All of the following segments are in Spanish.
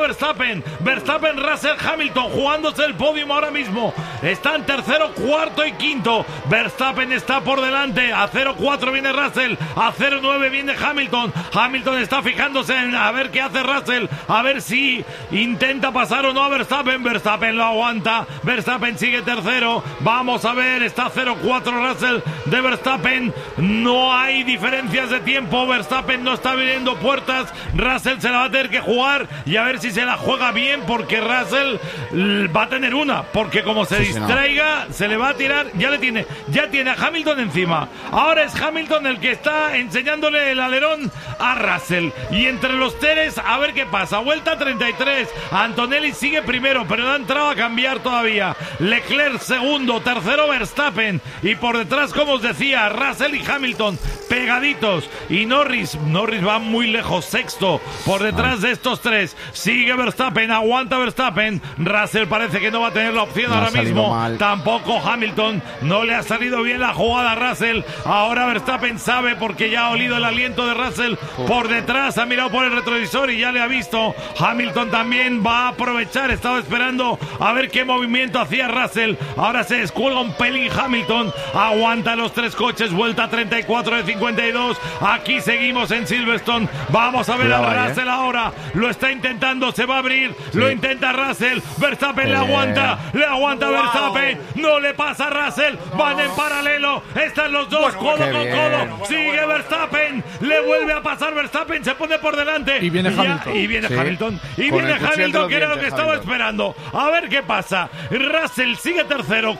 Verstappen. Verstappen, Russell, Hamilton jugándose el podium ahora mismo. Están tercero, cuarto y quinto. Verstappen está por delante. A 0.4 viene Russell. A 0.9 viene Hamilton. Hamilton está fijándose en a ver qué hace Russell. A ver si intenta pasar o no a Verstappen. Verstappen lo aguanta. Verstappen sigue tercero. Vamos a ver. Está 0.4 Russell de Verstappen. No hay diferencias de tiempo. Verstappen no está abriendo puertas. Russell se la va a tener que jugar y a ver si se la juega bien, porque Russell va a tener una, porque como se distraiga, se le va a tirar. Ya tiene a Hamilton encima. Ahora es Hamilton el que está enseñándole el alerón a Russell, y entre los tres a ver qué pasa. Vuelta 33. Antonelli sigue primero, pero no ha entrado a cambiar todavía. Leclerc segundo, tercero Verstappen, y por detrás, como os decía, Russell y Hamilton pegaditos, y Norris va muy lejos, sexto, por detrás de estos tres. Sigue Verstappen, aguanta Verstappen. Russell parece que no va a tener la opción ahora mismo. Tampoco Hamilton. No le ha salido bien la jugada a Russell. Ahora Verstappen sabe, porque ya ha olido el aliento de Russell por detrás. Ha mirado por el retrovisor y ya le ha visto. Hamilton también va a aprovechar. Estaba esperando a ver qué movimiento hacía Russell. Ahora se descuelga un pelín Hamilton. Aguanta los tres coches. Vuelta 34 de 52. Aquí seguimos en Silverstone. Vamos a ver a Russell ahora. Lo está intentando. Se va a abrir. Lo intenta Russell. Verstappen le aguanta. Verstappen. No le pasa a Russell. Van en paralelo. Están los dos codo con codo. Sigue Verstappen. Le vuelve a pasar Verstappen. Se pone por delante. Y viene Hamilton. Y viene Hamilton. Y viene Hamilton, que era lo que estaba esperando. A ver qué pasa. Russell sigue tercero.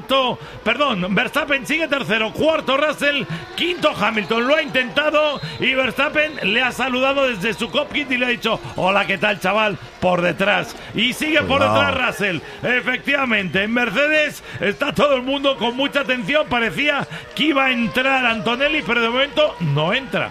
Verstappen sigue tercero. Cuarto Russell. Quinto Hamilton. Lo ha intentado y Verstappen le ha saludado desde su cockpit y le ha dicho: hola, ¿qué tal, chaval? Por detrás. Y sigue por detrás Russell. Efectivamente, en Mercedes está todo el mundo con mucha atención. Parecía que iba a entrar Antonelli, pero de momento no entra.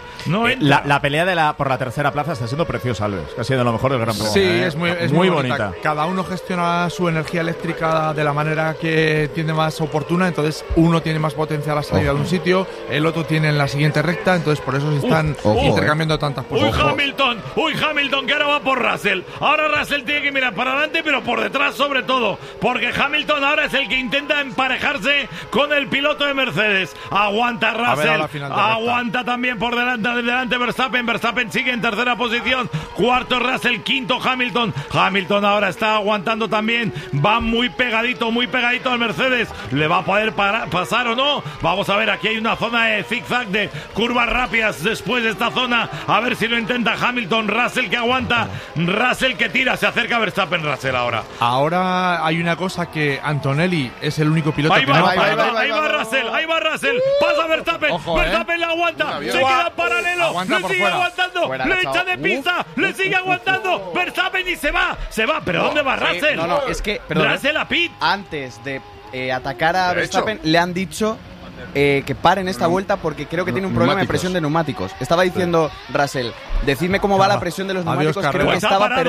La pelea por la tercera plaza está siendo preciosa, Alves. Ha sido lo mejor del Gran Premio. Sí, es muy bonita. Cada uno gestiona su energía eléctrica de la manera que tiene más oportuna. Entonces, uno tiene más potencia a la salida de un sitio, el otro tiene en la siguiente recta. Entonces, por eso se están intercambiando tantas posiciones. Hamilton, que ahora va por Russell. Ahora Russell tiene que mirar para adelante, pero por detrás sobre todo, porque Hamilton ahora es el que intenta emparejarse con el piloto de Mercedes. Aguanta Russell. Aguanta también por delante Verstappen. Verstappen sigue en tercera posición. Cuarto Russell, quinto Hamilton. Hamilton ahora está aguantando también. Va muy pegadito al Mercedes. ¿Le va a poder pasar o no? Vamos a ver, aquí hay una zona de zigzag, de curvas rápidas después de esta zona. A ver si lo intenta Hamilton. Russell que aguanta. Russell que tira. Se acerca Verstappen. Russell ahora. Ahora hay una cosa, que Antonelli es el único piloto que no va. Ahí va Russell. Pasa Verstappen. Verstappen le aguanta. Se queda en paralelo. Le sigue aguantando. Le echa de pista. Le sigue aguantando. Verstappen y se va. ¿Pero dónde va Russell? Es que Russell a pit. Antes de atacar a Verstappen le han dicho que paren esta vuelta porque creo que tiene un problema de presión de neumáticos. Estaba diciendo Russell: decidme cómo va la presión de los neumáticos. Creo que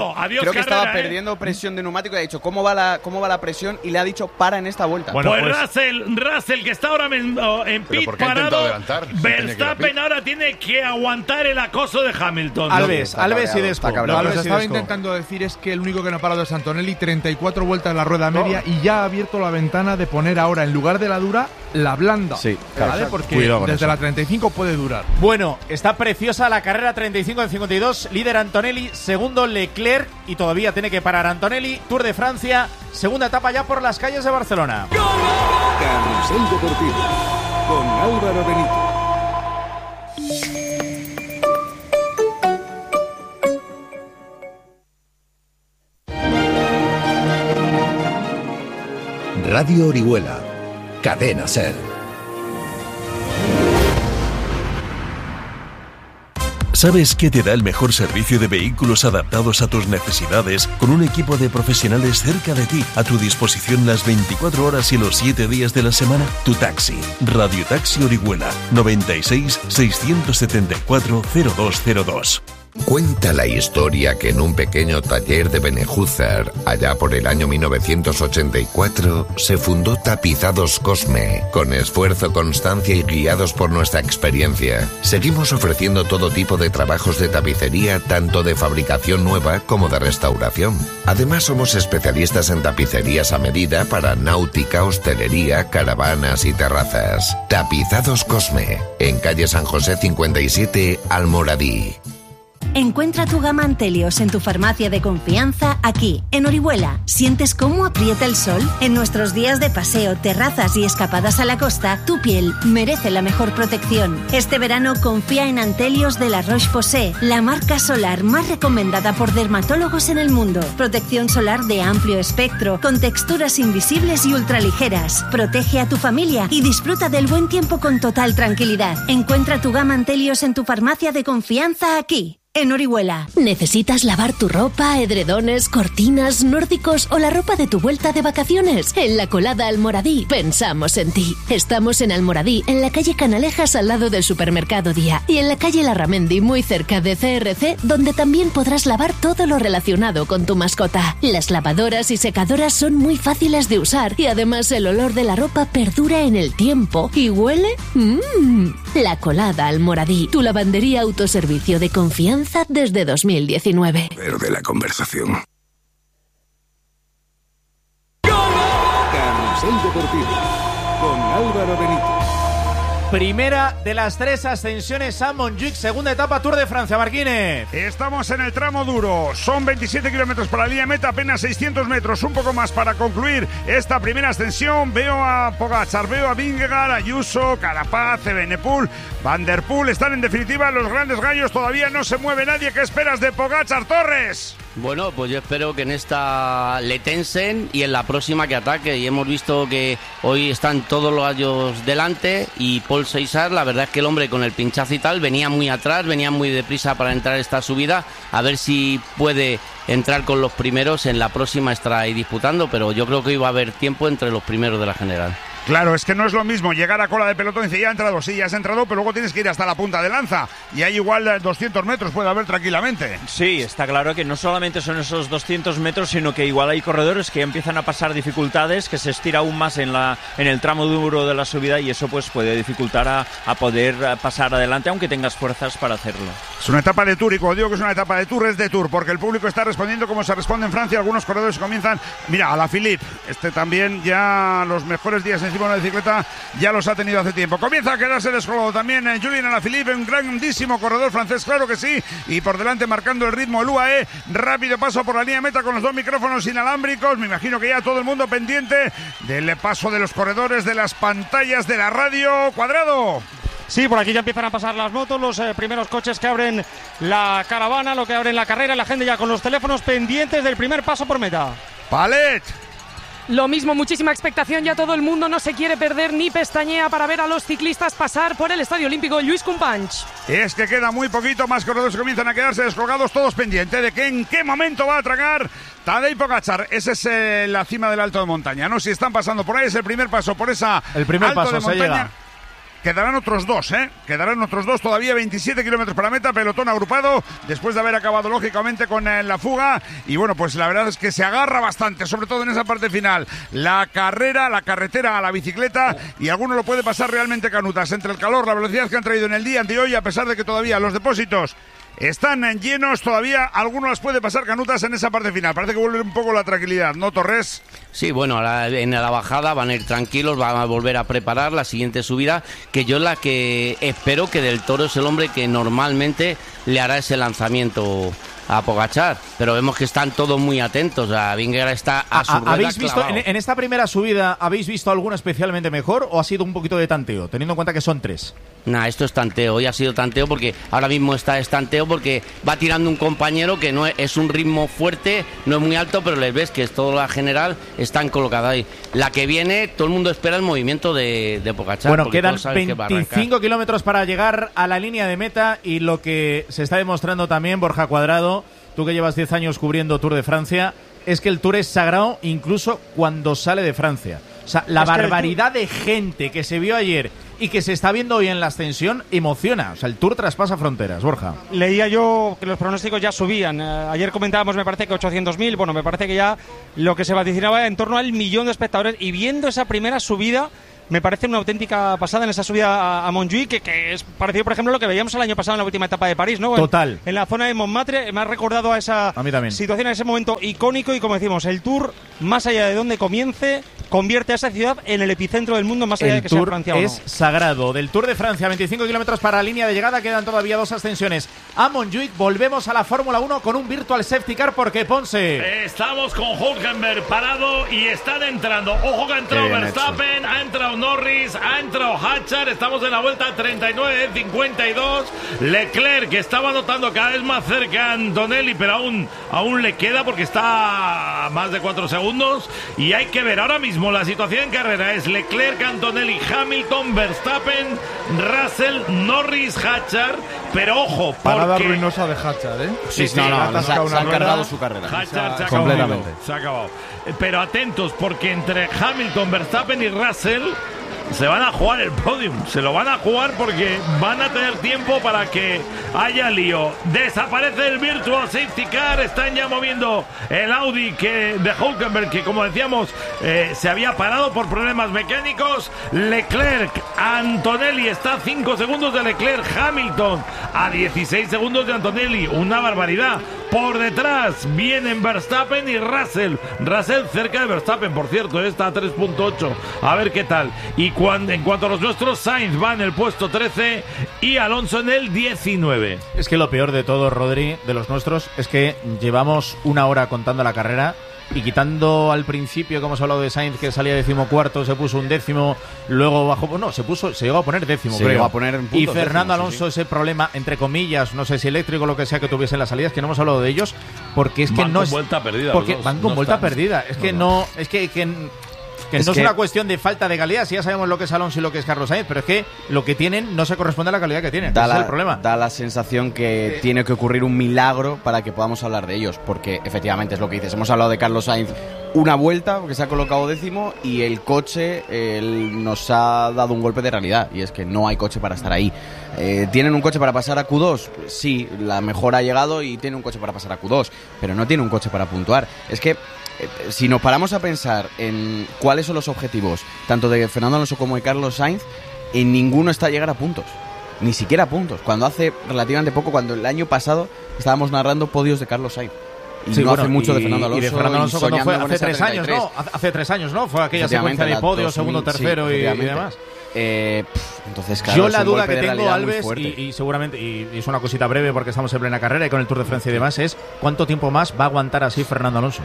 estaba perdiendo presión de neumáticos. Y ha dicho ¿cómo va la presión? Y le ha dicho: para en esta vuelta. Bueno, pues Russell, que está ahora en pit parado. Verstappen ahora tiene que aguantar el acoso de Hamilton. Alves y Desco. Lo que estaba intentando decir es que el único que no ha parado es Antonelli. 34 vueltas en la rueda media y ya ha abierto la ventana de poner ahora, en lugar de la dura, la blanda. Sí, ¿vale? Porque desde la 35 puede durar. Bueno, está preciosa la carrera. 35 en 52. Líder Antonelli, segundo Leclerc, y todavía tiene que parar Antonelli. Tour de Francia, segunda etapa ya por las calles de Barcelona. Carrusel Deportivo con Álvaro Benito. Radio Orihuela, Cadena SER. ¿Sabes qué te da el mejor servicio de vehículos adaptados a tus necesidades, con un equipo de profesionales cerca de ti, a tu disposición las 24 horas y los 7 días de la semana? Tu taxi. Radio Taxi Orihuela, 96 674 0202. Cuenta la historia que en un pequeño taller de Benejúzar, allá por el año 1984, se fundó Tapizados Cosme. Con esfuerzo, constancia y guiados por nuestra experiencia, seguimos ofreciendo todo tipo de trabajos de tapicería, tanto de fabricación nueva como de restauración. Además, somos especialistas en tapicerías a medida para náutica, hostelería, caravanas y terrazas. Tapizados Cosme, en calle San José 57, Almoradí. Encuentra tu gama Antelios en tu farmacia de confianza aquí, en Orihuela. ¿Sientes cómo aprieta el sol? En nuestros días de paseo, terrazas y escapadas a la costa, tu piel merece la mejor protección. Este verano confía en Antelios de la Roche-Posay, la marca solar más recomendada por dermatólogos en el mundo. Protección solar de amplio espectro, con texturas invisibles y ultraligeras. Protege a tu familia y disfruta del buen tiempo con total tranquilidad. Encuentra tu gama Antelios en tu farmacia de confianza aquí, en Orihuela. ¿Necesitas lavar tu ropa, edredones, cortinas, nórdicos o la ropa de tu vuelta de vacaciones? En La Colada Almoradí pensamos en ti. Estamos en Almoradí, en la calle Canalejas al lado del supermercado Día, y en la calle Larramendi muy cerca de CRC, donde también podrás lavar todo lo relacionado con tu mascota. Las lavadoras y secadoras son muy fáciles de usar y además el olor de la ropa perdura en el tiempo. ¿Y huele? La Colada Almoradí, tu lavandería autoservicio de confianza desde 2019. Pero de la conversación. Carrusel Deportivo con Álvaro Benítez. Primera de las 3 ascensiones a Montjuic, segunda etapa Tour de Francia, Marquínez. Estamos en el tramo duro, son 27 kilómetros para la línea meta, apenas 600 metros, un poco más para concluir esta primera ascensión. Veo a Pogačar, veo a Vingegaard, Ayuso, Carapaz, Evenepoel, Van der Poel, están en definitiva los grandes gallos, todavía no se mueve nadie. ¿Qué esperas de Pogačar, Torres? Bueno, pues yo espero que en esta le tensen y en la próxima que ataque. Y hemos visto que hoy están todos los gallos delante y Paul Seissar, la verdad es que el hombre con el pinchazo y tal venía muy atrás, venía muy deprisa para entrar esta subida. A ver si puede entrar con los primeros, en la próxima estará ahí disputando, pero yo creo que hoy va a haber tiempo entre los primeros de la general. Claro, es que no es lo mismo llegar a cola de pelotón y decir, ya ha entrado, sí, ya has entrado, pero luego tienes que ir hasta la punta de lanza. Y ahí igual 200 metros puede haber tranquilamente. Sí, está claro que no solamente son esos 200 metros, sino que igual hay corredores que empiezan a pasar dificultades, que se estira aún más en el tramo duro de la subida, y eso pues puede dificultar a poder pasar adelante, aunque tengas fuerzas para hacerlo. Es una etapa de Tour, y cuando digo que es una etapa de Tour, es de Tour, porque el público está respondiendo como se responde en Francia. Algunos corredores comienzan, mira, Alaphilippe, también ya los mejores días encima de una bicicleta ya los ha tenido hace tiempo. Comienza a quedarse descolgado también Julien Alaphilippe, un grandísimo corredor francés, claro que sí, y por delante marcando el ritmo el UAE. Rápido paso por la línea meta con los 2 micrófonos inalámbricos. Me imagino que ya todo el mundo pendiente del paso de los corredores, de las pantallas de la radio. Cuadrado. Sí, por aquí ya empiezan a pasar las motos, los primeros coches que abren la caravana, lo que abren la carrera, la gente ya con los teléfonos pendientes del primer paso por meta. Palet. Lo mismo, muchísima expectación, ya todo el mundo no se quiere perder ni pestañea para ver a los ciclistas pasar por el Estadio Olímpico Lluís Companys. Es que queda muy poquito, más corredores comienzan a quedarse descolgados, todos pendientes de que en qué momento va a tragar Tadej Pogačar. Ese es la cima del alto de montaña, ¿no? Si están pasando por ahí, es el primer paso por esa el primer alto paso de montaña. Llega. Quedarán otros dos, Quedarán otros dos, todavía 27 kilómetros para meta, pelotón agrupado, después de haber acabado lógicamente con la fuga. Y bueno, pues la verdad es que se agarra bastante, sobre todo en esa parte final. La carretera a la bicicleta, y alguno lo puede pasar realmente canutas. Entre el calor, la velocidad que han traído en el día de hoy, a pesar de que todavía los depósitos están llenos, todavía alguno las puede pasar canutas en esa parte final. Parece que vuelve un poco la tranquilidad, ¿no, Torres? Sí, bueno, en la bajada van a ir tranquilos, van a volver a preparar la siguiente subida, que yo la que espero que Del Toro es el hombre que normalmente le hará ese lanzamiento a Pogačar, pero vemos que están todos muy atentos. Vingegaard está a su rueda. ¿Habéis visto en esta primera subida, habéis visto alguna especialmente mejor o ha sido un poquito de tanteo, teniendo en cuenta que son 3? Nah, esto es tanteo, hoy ha sido tanteo porque ahora mismo es tanteo porque va tirando un compañero que no es un ritmo fuerte, no es muy alto, pero les ves que es todo la general, están colocados ahí. La que viene, todo el mundo espera el movimiento de Pogačar. Bueno, quedan 25 kilómetros para llegar a la línea de meta, y lo que se está demostrando también, Borja Cuadrado, tú que llevas 10 años cubriendo Tour de Francia, es que el Tour es sagrado incluso cuando sale de Francia. O sea, la barbaridad de gente que se vio ayer y que se está viendo hoy en la ascensión emociona. O sea, el Tour traspasa fronteras, Borja. Leía yo que los pronósticos ya subían. Ayer comentábamos, me parece que 800.000. Bueno, me parece que ya lo que se vaticinaba en torno al 1.000.000 de espectadores. Y viendo esa primera subida, me parece una auténtica pasada en esa subida a Montjuïc, que es parecido, por ejemplo, a lo que veíamos el año pasado en la última etapa de París, ¿no? Total. En la zona de Montmartre, me ha recordado a esa situación, a ese momento icónico. Y como decimos, el Tour, más allá de donde comience, convierte a esa ciudad en el epicentro del mundo, más allá de que sea Francia o no. Es sagrado. Del Tour de Francia, 25 kilómetros para la línea de llegada, quedan todavía 2 ascensiones a Montjuïc. Volvemos a la Fórmula 1 con un Virtual Safety Car, porque Ponce. Estamos con Hülkenberg parado y están entrando. Ojo que ha entrado Verstappen, ha entrado Norris, ha entrado Hatcher. Estamos en la vuelta 39-52. Leclerc, que estaba notando cada vez más cerca a Antonelli, pero aún le queda porque está a más de 4 segundos. Y hay que ver ahora mismo la situación en carrera. Es Leclerc, Antonelli, Hamilton, Verstappen, Russell, Norris, Hatcher. Pero ojo, parada ruinosa de Hatcher, ¿eh? Sí, se ha cargado su carrera. Hatcher completamente. Se ha acabado. Pero atentos, porque entre Hamilton, Verstappen y Russell se van a jugar el podium. Se lo van a jugar porque van a tener tiempo para que haya lío. Desaparece el Virtual Safety Car. Están ya moviendo el Audi de Hülkenberg, que como decíamos se había parado por problemas mecánicos. Leclerc, Antonelli está a 5 segundos de Leclerc. Hamilton a 16 segundos de Antonelli. Una barbaridad. Por detrás vienen Verstappen y Russell. Russell cerca de Verstappen, por cierto, está a 3.8. A ver qué tal. Y en cuanto a los nuestros, Sainz va en el puesto 13 y Alonso en el 19. Es que lo peor de todo, Rodri, de los nuestros, es que llevamos una hora contando la carrera y quitando al principio, como hemos hablado de Sainz, que salía 14º, se puso 11º, luego bajó, no, se llegó a poner 10º, creo. Llegó a poner en puntos, y Fernando Alonso, ese problema, entre comillas, no sé si eléctrico o lo que sea que tuviese en las salidas, que no hemos hablado de ellos, porque es que van no con es vuelta perdida. Porque van con vuelta perdida. Es que no, es que no es una cuestión de falta de calidad, si ya sabemos lo que es Alonso y lo que es Carlos Sainz, pero es que lo que tienen no se corresponde a la calidad que tienen. Ese es el problema. Da la sensación que tiene que ocurrir un milagro para que podamos hablar de ellos, porque efectivamente es lo que dices. Hemos hablado de Carlos Sainz una vuelta, porque se ha colocado 10º, y el coche nos ha dado un golpe de realidad, y es que no hay coche para estar ahí. ¿Tienen un coche para pasar a Q2? Sí, la mejora ha llegado y tiene un coche para pasar a Q2, pero no tiene un coche para puntuar. Es que si nos paramos a pensar en cuáles son los objetivos tanto de Fernando Alonso como de Carlos Sainz, en ninguno está llegar a puntos, ni siquiera a puntos, cuando hace relativamente poco, cuando el año pasado estábamos narrando podios de Carlos Sainz. Y sí, no hace mucho de Fernando Alonso. Y de Fernando Alonso cuando fue hace 3 años, ¿no? Hace 3 años, ¿no? Fue aquella secuencia de podio, segundo, tercero y demás. Entonces, claro, yo la duda que tengo, Alves, y seguramente, y es una cosita breve porque estamos en plena carrera y con el Tour de Francia y demás, es ¿cuánto tiempo más va a aguantar así Fernando Alonso?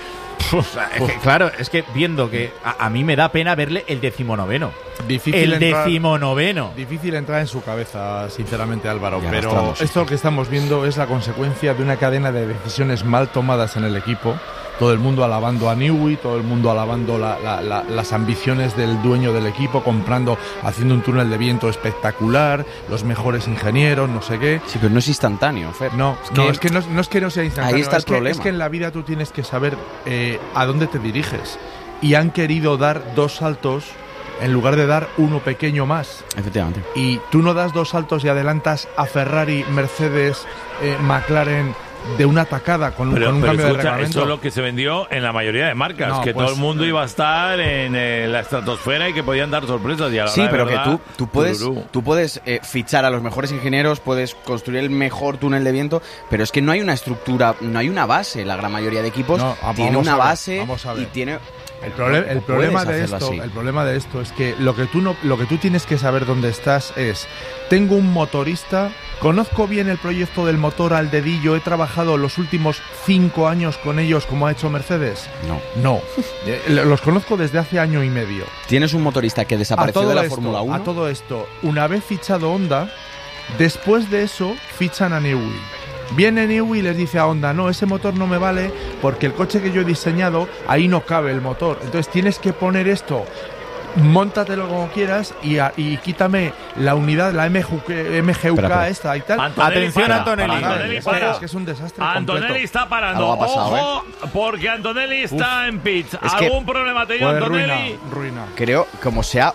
Claro, es que viendo que a mí me da pena verle el 19º. Difícil 19º. Difícil entrar en su cabeza, sinceramente, Álvaro. Pero esto que estamos viendo es la consecuencia de una cadena de decisiones mal tomadas en el equipo. Todo el mundo alabando a Newey, todo el mundo alabando las ambiciones del dueño del equipo, haciendo un túnel de viento espectacular, los mejores ingenieros, no sé qué. Sí, pero no es instantáneo, Fer. No es que no sea instantáneo. Ahí está el problema. Es que en la vida tú tienes que saber a dónde te diriges. Y han querido dar 2 saltos en lugar de dar uno pequeño más. Efectivamente. Y tú no das 2 saltos y adelantas a Ferrari, Mercedes, McLaren de una tacada con un cambio de reglamento. Eso es lo que se vendió en la mayoría de marcas, que todo el mundo iba a estar en la estratosfera y que podían dar sorpresas. Y a la sí, pero verdad, que tú puedes fichar a los mejores ingenieros, puedes construir el mejor túnel de viento, pero es que no hay una estructura, no hay una base. La gran mayoría de equipos tiene una base y tiene... El problema de esto es que lo que tú tienes que saber dónde estás es: tengo un motorista, conozco bien el proyecto del motor al dedillo, he trabajado los últimos 5 años con ellos como ha hecho Mercedes. No. Los conozco desde hace año y medio. Tienes un motorista que desapareció de la Fórmula 1. A todo esto, una vez fichado Honda, después de eso fichan a Newey. Viene Newey y les dice a Honda: no, ese motor no me vale porque el coche que yo he diseñado, ahí no cabe el motor. Entonces tienes que poner esto móntatelo como quieras y quítame la unidad, la MGUK esta y tal. Atención, Antonelli. Es que es un desastre. Antonelli está parando. Ojo, porque Antonelli está en pits. ¿Algún problema ha tenido Antonelli? Ruina. Creo, como sea,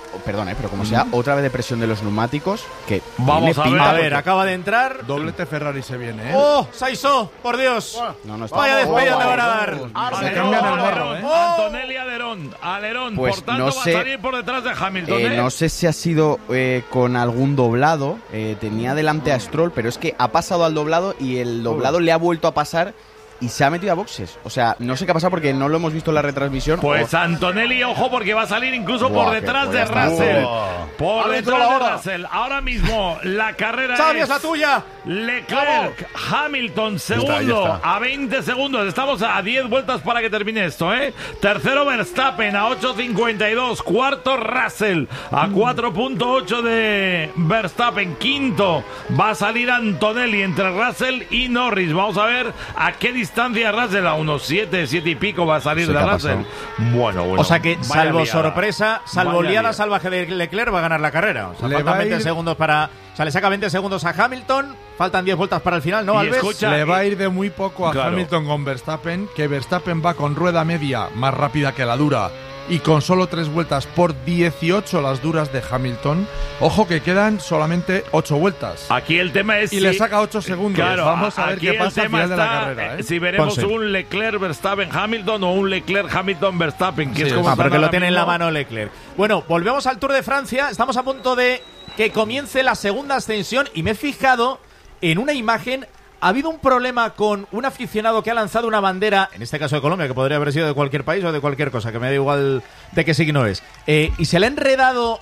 otra vez de presión de los neumáticos, que vamos a ver, acaba de entrar. Doblete Ferrari se viene, ¿eh? ¡Oh, Sainzó! ¡Por Dios! Vaya despedida me van a dar. Se cambian el morro, ¿eh? Antonelli Alerón. Pues por tanto, no va sé, a salir por detrás de Hamilton. No sé si ha sido con algún doblado. Tenía delante a Stroll, pero es que ha pasado al doblado y el doblado le ha vuelto a pasar y se ha metido a boxes. O sea, no sé qué ha pasado porque no lo hemos visto en la retransmisión. Pues Antonelli, ojo, porque va a salir incluso por detrás de Russell. Por detrás de Russell. Ahora mismo la carrera es la tuya. Leclerc, Hamilton, segundo a 20 segundos. Estamos a 10 vueltas para que termine esto, ¿eh? Tercero Verstappen a 8.52. Cuarto Russell a 4.8 de Verstappen. Quinto va a salir Antonelli entre Russell y Norris. Vamos a ver a qué distancia Russell, a unos 7 y pico va a salir de Russell. Bueno. O sea que, salvo sorpresa, salvo liada salvaje de Leclerc, va a ganar la carrera. O sea, faltan 20 segundos le saca 20 segundos a Hamilton, faltan 10 vueltas para el final, ¿no, Alves? Le va a ir de muy poco a Hamilton con Verstappen, que Verstappen va con rueda media más rápida que la dura y con solo 3 vueltas por 18 las duras de Hamilton. Ojo que quedan solamente 8 vueltas. Aquí el tema es le saca 8 segundos. Claro, vamos a ver qué pasa al final de la carrera, ¿eh? Si veremos un Leclerc-Verstappen-Hamilton o un Leclerc-Hamilton-Verstappen. Porque lo tiene en la mano Leclerc. Bueno, volvemos al Tour de Francia. Estamos a punto de que comience la segunda ascensión y me he fijado en una imagen. Ha habido un problema con un aficionado que ha lanzado una bandera, en este caso de Colombia, que podría haber sido de cualquier país o de cualquier cosa, que me da igual de qué signo es. Y se le ha enredado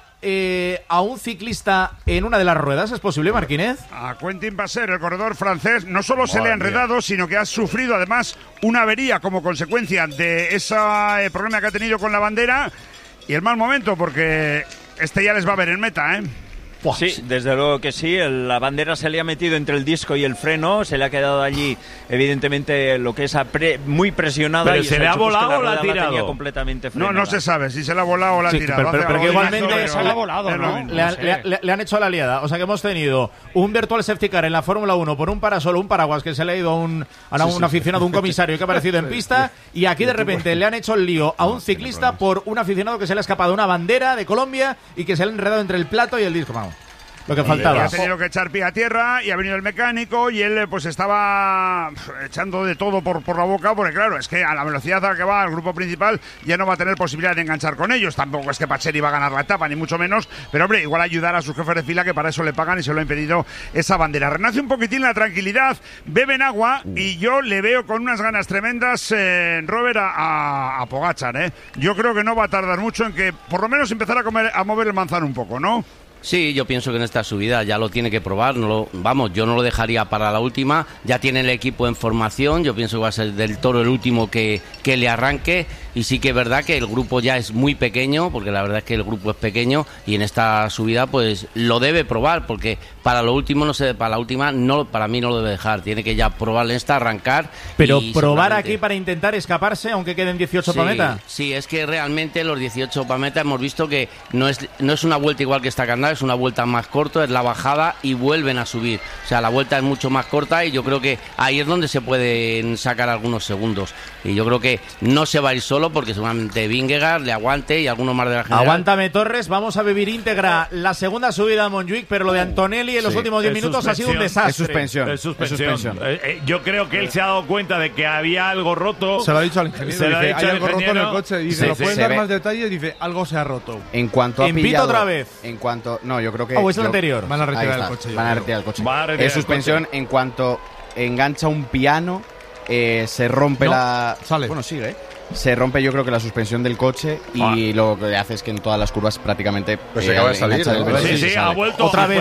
a un ciclista en una de las ruedas. ¿Es posible, Marquínez? A Quentin Passer, el corredor francés, no solo se le ha enredado, sino que ha sufrido además una avería como consecuencia de ese problema que ha tenido con la bandera y el mal momento, porque ya les va a ver en meta, ¿eh? Sí, desde luego que sí. La bandera se le ha metido entre el disco y el freno, se le ha quedado allí, evidentemente, lo que es muy presionado. ¿Pero se le ha volado o la ha tirado? Completamente no se sabe si se le ha volado o la ha tirado. Pero que igualmente se le ha volado, ¿no? Le han hecho la liada. O sea que hemos tenido un virtual safety car en la Fórmula 1 por un parasol, un paraguas que se le ha ido a un aficionado, un comisario que ha aparecido en pista, y aquí de repente le han hecho el lío a un ciclista por un aficionado que se le ha escapado una bandera de Colombia y que se le ha enredado entre el plato y el disco. Vamos. Lo que faltaba. Ha tenido que echar pie a tierra y ha venido el mecánico y él pues estaba echando de todo por la boca, porque claro, es que a la velocidad a la que va el grupo principal ya no va a tener posibilidad de enganchar con ellos. Tampoco es que Pacheri va a ganar la etapa, ni mucho menos, pero hombre, igual ayudar a sus jefes de fila, que para eso le pagan, y se lo ha impedido esa bandera. Renace un poquitín la tranquilidad, beben agua y yo le veo con unas ganas tremendas, Robert, a Pogačar, ¿eh? Yo creo que no va a tardar mucho en que por lo menos empezar a mover el manzano un poco, ¿no? Sí, yo pienso que en esta subida ya lo tiene que probar. Yo no lo dejaría para la última. Ya tiene el equipo en formación. Yo pienso que va a ser del Toro el último que le arranque. Y sí que es verdad que el grupo ya es muy pequeño, porque la verdad es que el grupo es pequeño, y en esta subida pues lo debe probar, porque para lo último, para la última, para mí no lo debe dejar. Tiene que ya probar esta, arrancar. Pero probar aquí para intentar escaparse, aunque queden 18 para meta. Sí, es que realmente los 18 para meta hemos visto que no es una vuelta igual que esta Canadá, es una vuelta más corta, es la bajada y vuelven a subir. O sea, la vuelta es mucho más corta y yo creo que ahí es donde se pueden sacar algunos segundos. Y yo creo que no se va a ir solo, porque seguramente Vingegaard le aguante y algunos más de la general. Aguántame, Torres, vamos a vivir íntegra la segunda subida a Montjuic, pero lo de Antonelli en los últimos 10 minutos ha sido un desastre. Es suspensión. Yo creo que él se ha dado cuenta de que había algo roto. Se lo ha dicho al ingeniero. Hay algo roto en el coche. Dice, ¿lo puedes dar más detalles? Dice, algo se ha roto. En cuanto ha pillado... otra vez. No, yo creo que... ¿O es el anterior? Van a retirar el coche. Van a retirar el coche. Es suspensión en cuanto engancha un piano, se rompe Sale. Bueno, sigue, se rompe, yo creo que la suspensión del coche, y lo que hace es que en todas las curvas prácticamente pues se acaba de salir, ¿no? Sí, ha vuelto otra vez.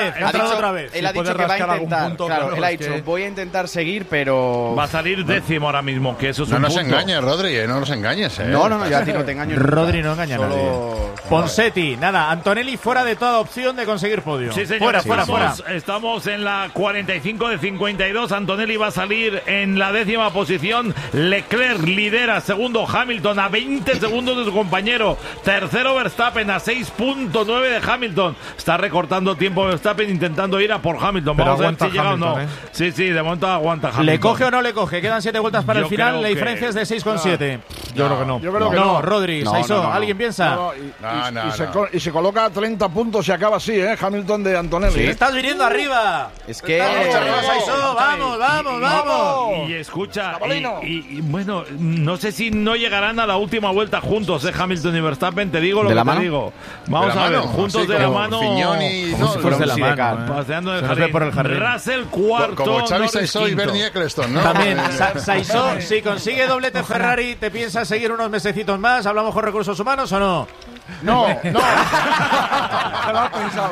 Él ha dicho que va a intentar, él ha dicho, voy a intentar seguir, pero va a salir décimo ahora mismo, que eso es no un nos punto. Engañes, Rodri, no nos engañes, No, yo a ti no te engaño. Rodri no engaña a nadie. Ponsetti, nada, Antonelli fuera de toda opción de conseguir podio. Sí, señor, fuera. Estamos en la 45 de 52. Antonelli va a salir en la 10ª posición. Leclerc lidera segundo Hamilton, a 20 segundos de su compañero. Tercero Verstappen, a 6.9 de Hamilton. Está recortando tiempo Verstappen intentando ir a por Hamilton. Pero vamos a ver si llega Hamilton, o no. Sí, de momento aguanta Hamilton. ¿Le coge o no le coge? Quedan 7 vueltas para el final, la diferencia es de 6,7. Yo creo que no. Yo creo que no. Rodri, Saisó, ¿alguien piensa? Y se coloca a 30 puntos y acaba así, Hamilton de Antonelli. Sí. Estás viniendo arriba. Es que... Vamos. Y escucha, y bueno, no sé si no llegarán a la última vuelta juntos, Hamilton y Verstappen, te digo lo que te digo. Vamos a ver, juntos de la mano. Como si fuese de la mano. Paseando en el jardín. Russell cuarto. Como Xavi Saisó y Bernie Eccleston, ¿no? También, Saisó, si consigue doblete Ferrari, ¿te piensas seguir unos mesecitos más? ¿Hablamos con recursos humanos o no? No. Se lo ha pensado.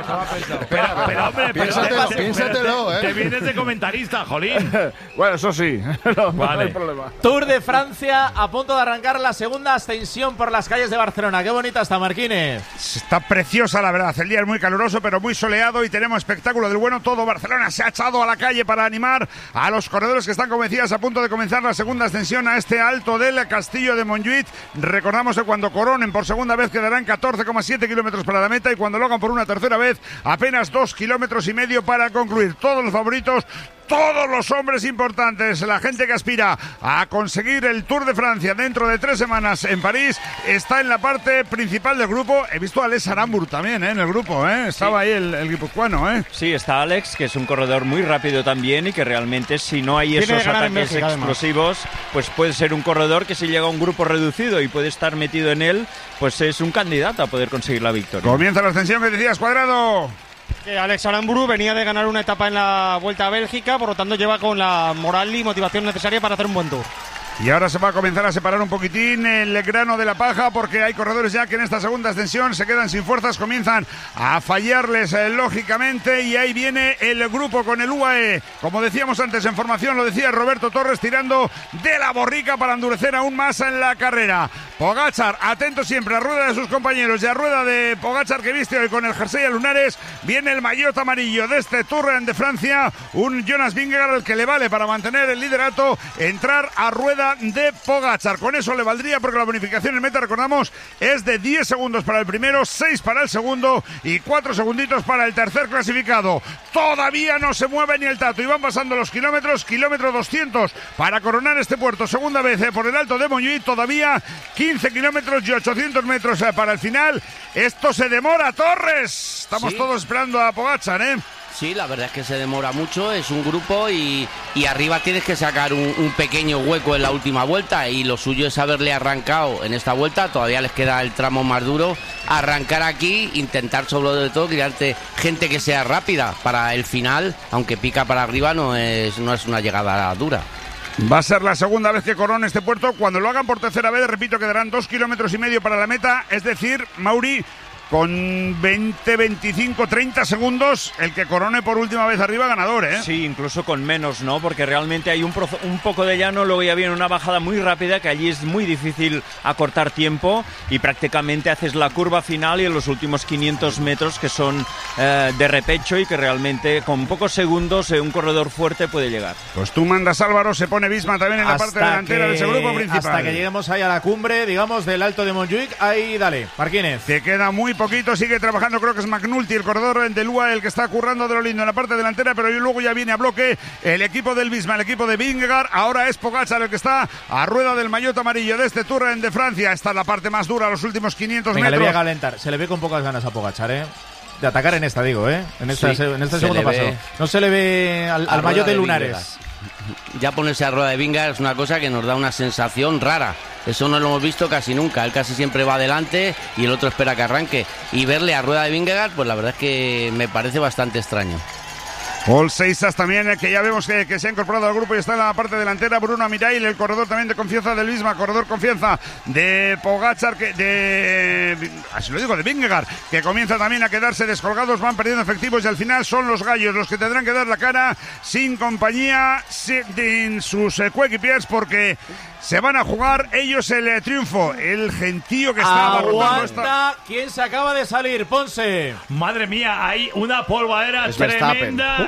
Pero hombre, piénsatelo, Te vienes de comentarista, jolín. Bueno, eso sí. No hay problema. Tour de Francia, a punto de arrancar la segunda ascensión por las calles de Barcelona. Qué bonita está, Marquínez. Está preciosa, la verdad. El día es muy caluroso, pero muy soleado y tenemos espectáculo del bueno. Todo Barcelona se ha echado a la calle para animar a los corredores que están, como decías, a punto de comenzar la segunda ascensión a este alto del Castillo de Montjuïc. Recordamos que cuando coronen por segunda vez quedarán 14,7 kilómetros para la meta y cuando lo hagan por una tercera vez apenas 2,5 kilómetros para concluir. Todos los favoritos, todos los hombres importantes, la gente que aspira a conseguir el Tour de Francia dentro de 3 semanas en París, está en la parte principal del grupo. He visto a Alex Aramburu también en el grupo, estaba ahí el guipuzcoano. Sí, está Alex, que es un corredor muy rápido también y que realmente si no hay esos ataques explosivos, pues puede ser un corredor que si llega a un grupo reducido y puede estar metido en él, pues es un candidato a poder conseguir la victoria. Comienza la ascensión que decías, Cuadrado. Alex Aramburu venía de ganar una etapa en la Vuelta a Bélgica, por lo tanto lleva con la moral y motivación necesaria para hacer un buen tour. Y ahora se va a comenzar a separar un poquitín el grano de la paja porque hay corredores ya que en esta segunda ascensión se quedan sin fuerzas, comienzan a fallarles lógicamente y ahí viene el grupo con el UAE. Como decíamos antes en formación, lo decía Roberto Torres, tirando de la borrica para endurecer aún más en la carrera. Pogačar, atento siempre a rueda de sus compañeros y a rueda de Pogačar que viste hoy con el jersey a lunares. Viene el maillot amarillo de este Tour de Francia, un Jonas Vingegaard al que le vale para mantener el liderato, entrar a rueda de Pogačar. Con eso le valdría porque la bonificación en meta, recordamos, es de 10 segundos para el primero, 6 para el segundo y 4 segunditos para el tercer clasificado. Todavía no se mueve ni el tato y van pasando los kilómetros, kilómetro 200 para coronar este puerto. Segunda vez por el alto de Montjuïc, todavía 15 kilómetros y 800 metros para el final. Esto se demora, Torres. Estamos todos esperando a Pogačar, Sí, la verdad es que se demora mucho, es un grupo y arriba tienes que sacar un pequeño hueco en la última vuelta y lo suyo es haberle arrancado en esta vuelta, todavía les queda el tramo más duro, arrancar aquí, intentar sobre todo tirarte gente que sea rápida para el final, aunque pica para arriba no es una llegada dura. Va a ser la segunda vez que corona este puerto, cuando lo hagan por tercera vez, repito, quedarán 2,5 kilómetros para la meta, es decir, Mauri, con 20, 25, 30 segundos, el que corone por última vez arriba ganador, Sí, incluso con menos, ¿no? Porque realmente hay un poco de llano, luego ya viene una bajada muy rápida, que allí es muy difícil acortar tiempo y prácticamente haces la curva final y en los últimos 500 metros que son de repecho y que realmente con pocos segundos un corredor fuerte puede llegar. Pues tú mandas, Álvaro, se pone Visma también en la parte delantera de ese grupo principal. Hasta que lleguemos ahí a la cumbre, digamos, del Alto de Montjuïc, ahí dale, Marquínez. Te queda muy poquito, sigue trabajando, creo que es McNulty, el corredor del UAE, el que está currando de lo lindo en la parte delantera, pero luego ya viene a bloque el equipo del Visma, el equipo de Vingegaard. Ahora es Pogačar el que está a rueda del maillot amarillo de este Tour de Francia. Esta es la parte más dura, los últimos 500 metros. Le voy a calentar, se le ve con pocas ganas a Pogačar, de atacar en esta, digo, en este segundo paso. No se le ve al maillot de lunares. Ya ponerse a rueda de Vingegaard es una cosa que nos da una sensación rara. Eso no lo hemos visto casi nunca. Él casi siempre va adelante y el otro espera que arranque. Y verle a rueda de Vingegaard, pues la verdad es que me parece bastante extraño. Paul Seisas también, que ya vemos que se ha incorporado al grupo y está en la parte delantera. Bruno Amirail, el corredor también de confianza del Visma, corredor confianza de Pogačar, así lo digo, de Vingegaard, que comienza también a quedarse descolgados, van perdiendo efectivos y al final son los gallos los que tendrán que dar la cara sin compañía de sus coequipiers, porque se van a jugar ellos el triunfo. El gentío que está abarrotando esta... ¿Quién se acaba de salir? Ponce. Madre mía, hay una polvadera tremenda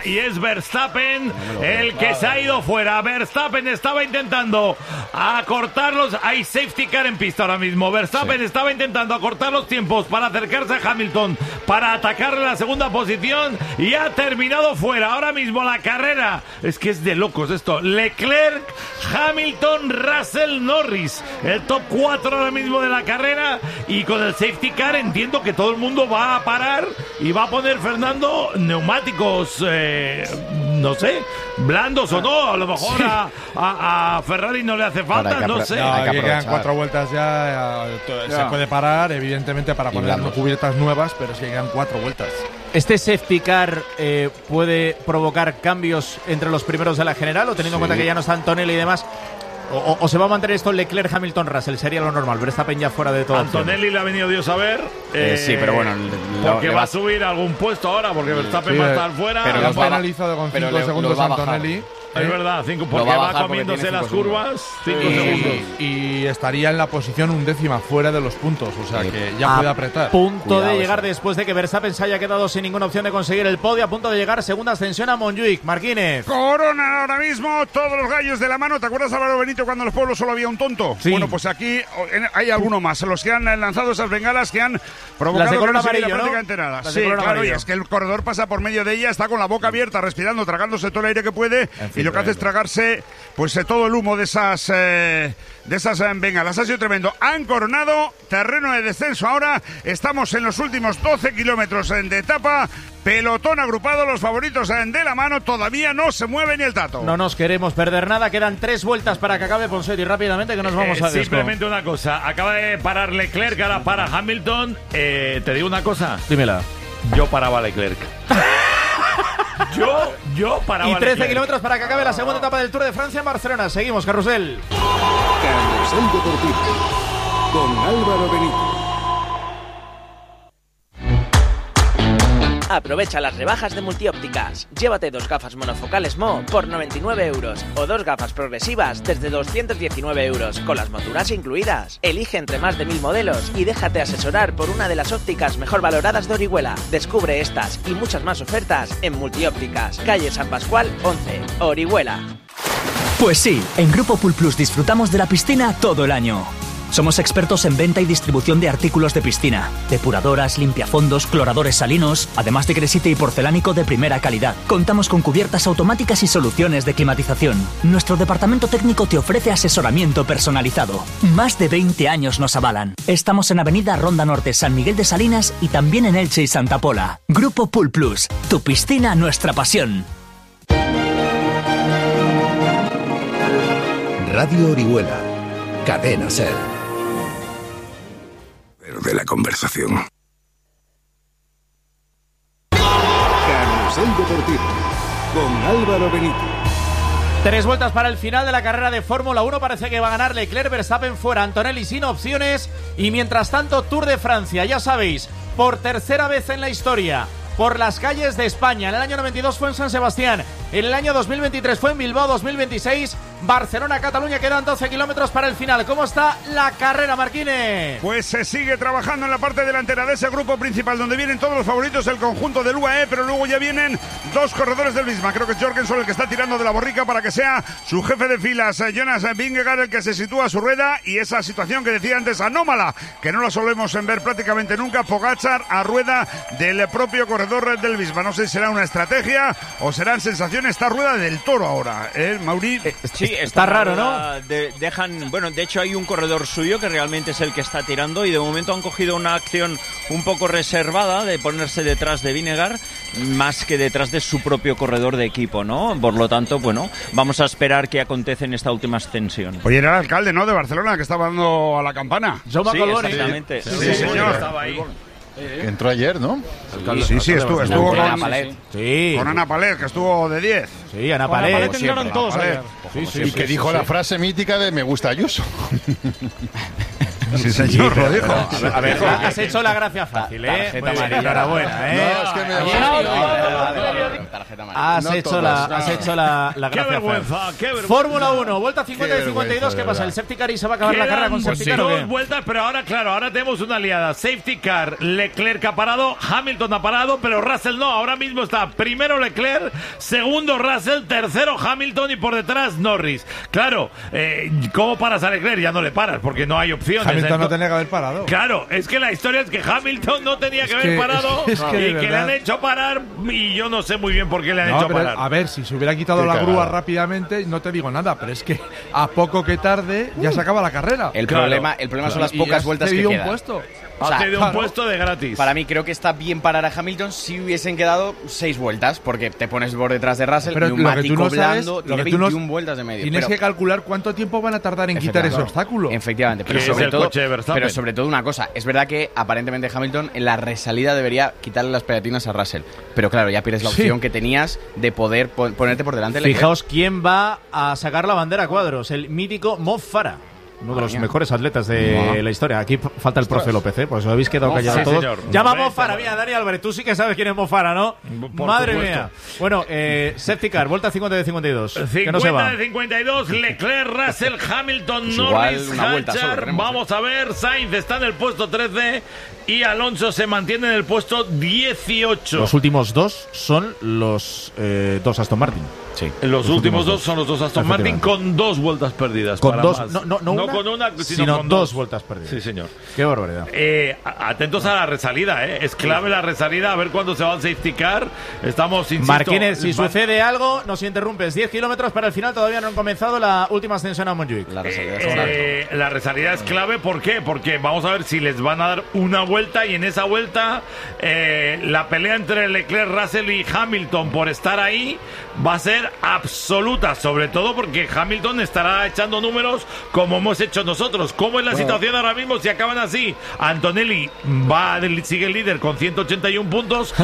y es Verstappen el que se ha ido fuera. Verstappen estaba intentando acortarlos. Hay safety car en pista ahora mismo. Verstappen estaba intentando acortar los tiempos para acercarse a Hamilton, para atacarle la segunda posición y ha terminado fuera. Ahora mismo la carrera, es que es de locos esto. Leclerc, Hamilton, Russell, Norris. El top 4 ahora mismo de la carrera, y con el safety car entiendo que todo el mundo va a parar y va a poner Fernando neumáticos, no sé, blandos o no. A lo mejor a Ferrari no le hace falta, no sé. Aquí quedan 4 vueltas ya, se puede parar, evidentemente, para poner cubiertas nuevas, pero es que quedan 4 vueltas. ¿Este safety car puede provocar cambios entre los primeros de la general, o teniendo en cuenta que ya no está Antonelli y demás? ¿O se va a mantener esto Leclerc, Hamilton, Russell? Sería lo normal. Verstappen ya fuera de todo. Antonelli le ha venido Dios a ver. Sí, pero bueno. Porque va a subir algún puesto ahora, porque Verstappen va a estar fuera. Pero lo han penalizado con 5 segundos a Antonelli. Es verdad, 5, porque va comiéndose las curvas. 5 segundos. Y estaría en la posición 1/10 fuera de los puntos. O sea que ya puede apretar. Punto de llegar después de que Verstappen se haya quedado sin ninguna opción de conseguir el podio. A punto de llegar, segunda ascensión a Montjuic. Marquínez. Corona ahora mismo, todos los gallos de la mano. ¿Te acuerdas, Álvaro Benito, cuando en los pueblos solo había un tonto? Sí. Bueno, pues aquí hay alguno más. Los que han lanzado esas bengalas que han provocado que no se vea prácticamente nada. Sí, claro, y es que el corredor pasa por medio de ella, está con la boca abierta, respirando, tragándose todo el aire que puede, y lo que hace es tragarse pues todo el humo de esas bengalas. Ha sido tremendo. Han coronado, terreno de descenso ahora. Estamos en los últimos 12 kilómetros de etapa. Pelotón agrupado, los favoritos de la mano. Todavía no se mueve ni el tato. No nos queremos perder nada. Quedan 3 vueltas para que acabe Ponseti. Rápidamente, que nos vamos a simplemente una cosa. Acaba de parar Leclerc, ahora para Hamilton. Te digo una cosa. Dímela. Yo paraba a Leclerc. Yo paraba. Y 13 kilómetros para que acabe la segunda etapa del Tour de Francia en Barcelona. Seguimos, Carrusel. Carrusel Deportivo con Álvaro Benito. Aprovecha las rebajas de Multiópticas. Llévate 2 gafas monofocales Mo por 99 euros o 2 gafas progresivas desde 219 euros con las monturas incluidas. Elige entre más de 1000 modelos y déjate asesorar por una de las ópticas mejor valoradas de Orihuela. Descubre estas y muchas más ofertas en Multiópticas, calle San Pascual 11, Orihuela. Pues sí, en Grupo Pool Plus disfrutamos de la piscina todo el año. Somos expertos en venta y distribución de artículos de piscina, depuradoras, limpiafondos, cloradores salinos, además de gresite y porcelánico de primera calidad. Contamos con cubiertas automáticas y soluciones de climatización. Nuestro departamento técnico te ofrece asesoramiento personalizado. Más de 20 años nos avalan. Estamos en Avenida Ronda Norte, San Miguel de Salinas y también en Elche y Santa Pola. Grupo Pool Plus, tu piscina, nuestra pasión. Radio Orihuela, Cadena Ser. De la conversación. Carrusel Deportivo con Álvaro Benito. 3 vueltas para el final de la carrera de Fórmula 1. Parece que va a ganar Leclerc, Verstappen fuera, Antonelli sin opciones. Y mientras tanto, Tour de Francia, ya sabéis, por tercera vez en la historia, por las calles de España. En el año 92 fue en San Sebastián, en el año 2023 fue en Bilbao, 2026 Barcelona, Cataluña. Quedan 12 kilómetros para el final. ¿Cómo está la carrera, Marquínez? Pues se sigue trabajando en la parte delantera de ese grupo principal, donde vienen todos los favoritos del conjunto del UAE, pero luego ya vienen 2 corredores del Visma. Creo que es Jorgensen el que está tirando de la borrica para que sea su jefe de filas, Jonas Vingegaard, el que se sitúa a su rueda, y esa situación que decía antes, anómala, que no la solemos ver prácticamente nunca, Pogačar a rueda del propio corredor del Visma. No sé si será una estrategia o serán sensaciones. Esta rueda del Toro ahora, Mauri. Sí, está raro, ¿no? De hecho hay un corredor suyo que realmente es el que está tirando, y de momento han cogido una acción un poco reservada de ponerse detrás de Vingegaard más que detrás de su propio corredor de equipo, ¿no? Por lo tanto, bueno, vamos a esperar qué acontece en esta última ascensión. Oye, era el alcalde, ¿no?, de Barcelona, que estaba dando a la campana. Sí, exactamente. Sí, señor. Estaba ahí. Que entró ayer, ¿no? Sí, estuvo con Ana Palet. Sí. Con Ana Palet, que estuvo de 10. Sí, Ana Palet. Entraron todos ayer. Y que dijo la frase mítica de me gusta Ayuso. Sí, señor, lo dijo. A ver, has hecho la gracia fácil, ¿eh? Enhorabuena, ¿eh? No, es que me Has hecho la gracia. Qué vergüenza, qué vergüenza. Fórmula 1, vuelta 50 y 52. ¿Qué pasa? ¿El safety car y se va a acabar la carrera con safety car o qué? Dos vueltas, pero ahora, claro, ahora tenemos una liada. Safety car, Leclerc ha parado, Hamilton ha parado, pero Russell no. Ahora mismo está primero Leclerc, segundo Russell, tercero Hamilton y por detrás Norris. Claro, ¿cómo paras a Leclerc? Ya no le paras porque no hay opciones. Hamilton no tenía que haber parado. Claro, es que la historia es que Hamilton no tenía que haber parado y que le han hecho parar y yo no sé muy bien por qué le han hecho parar. A ver, si se hubiera quitado la grúa rápidamente, no te digo nada, pero es que a poco que tarde ya se acaba la carrera. El problema son las pocas vueltas que quedan. Puesto. Ha tenido un puesto de gratis. Para mí creo que está bien parar a Hamilton si hubiesen quedado 6 vueltas, porque te pones por detrás de Russell, pero neumático blando, tiene 21 vueltas de medio. Tienes que calcular cuánto tiempo van a tardar en quitar ese obstáculo. Efectivamente, pero sobre todo una cosa, es verdad que aparentemente Hamilton en la resalida debería quitarle las pegatinas a Russell, pero claro, ya pierdes la opción que tenías de poder ponerte por delante. Fijaos quién va a sacar la bandera a cuadros, el mítico Mo Farah. Uno de los mejores atletas de la historia. Aquí falta el profe López, ¿eh? Pues os habéis quedado callados todos. Señor. Llama a Mo Farah. Mira, Dani Álvarez, tú sí que sabes quién es Mo Farah, ¿no? Madre mía. Bueno, safety car, vuelta 50 de 52. 50 de 52, Leclerc, Russell, Hamilton, Norris, Hatcher. Vamos a ver, Sainz está en el puesto 13 y Alonso se mantiene en el puesto 18. Los últimos dos son los dos Aston Martin. Sí. Los últimos dos son los dos Aston Martin con 2 vueltas perdidas. Con dos, más. No con una, sino con 2 vueltas perdidas. Sí, señor. Qué barbaridad. Atentos a la resalida, ¿eh? Es clave la resalida, a ver cuándo se va al safety car. Estamos, insisto... Martínez, si sucede algo, nos interrumpes. 10 kilómetros para el final, todavía no han comenzado la última ascensión a Montjuic. La resalida es clave, ¿por qué? Porque vamos a ver si les van a dar una vuelta y en esa vuelta la pelea entre Leclerc, Russell y Hamilton por estar ahí va a ser absoluta, sobre todo porque Hamilton estará echando números como hemos hecho nosotros. ¿Cómo es la situación ahora mismo si acaban así? Antonelli sigue el líder con 181 puntos,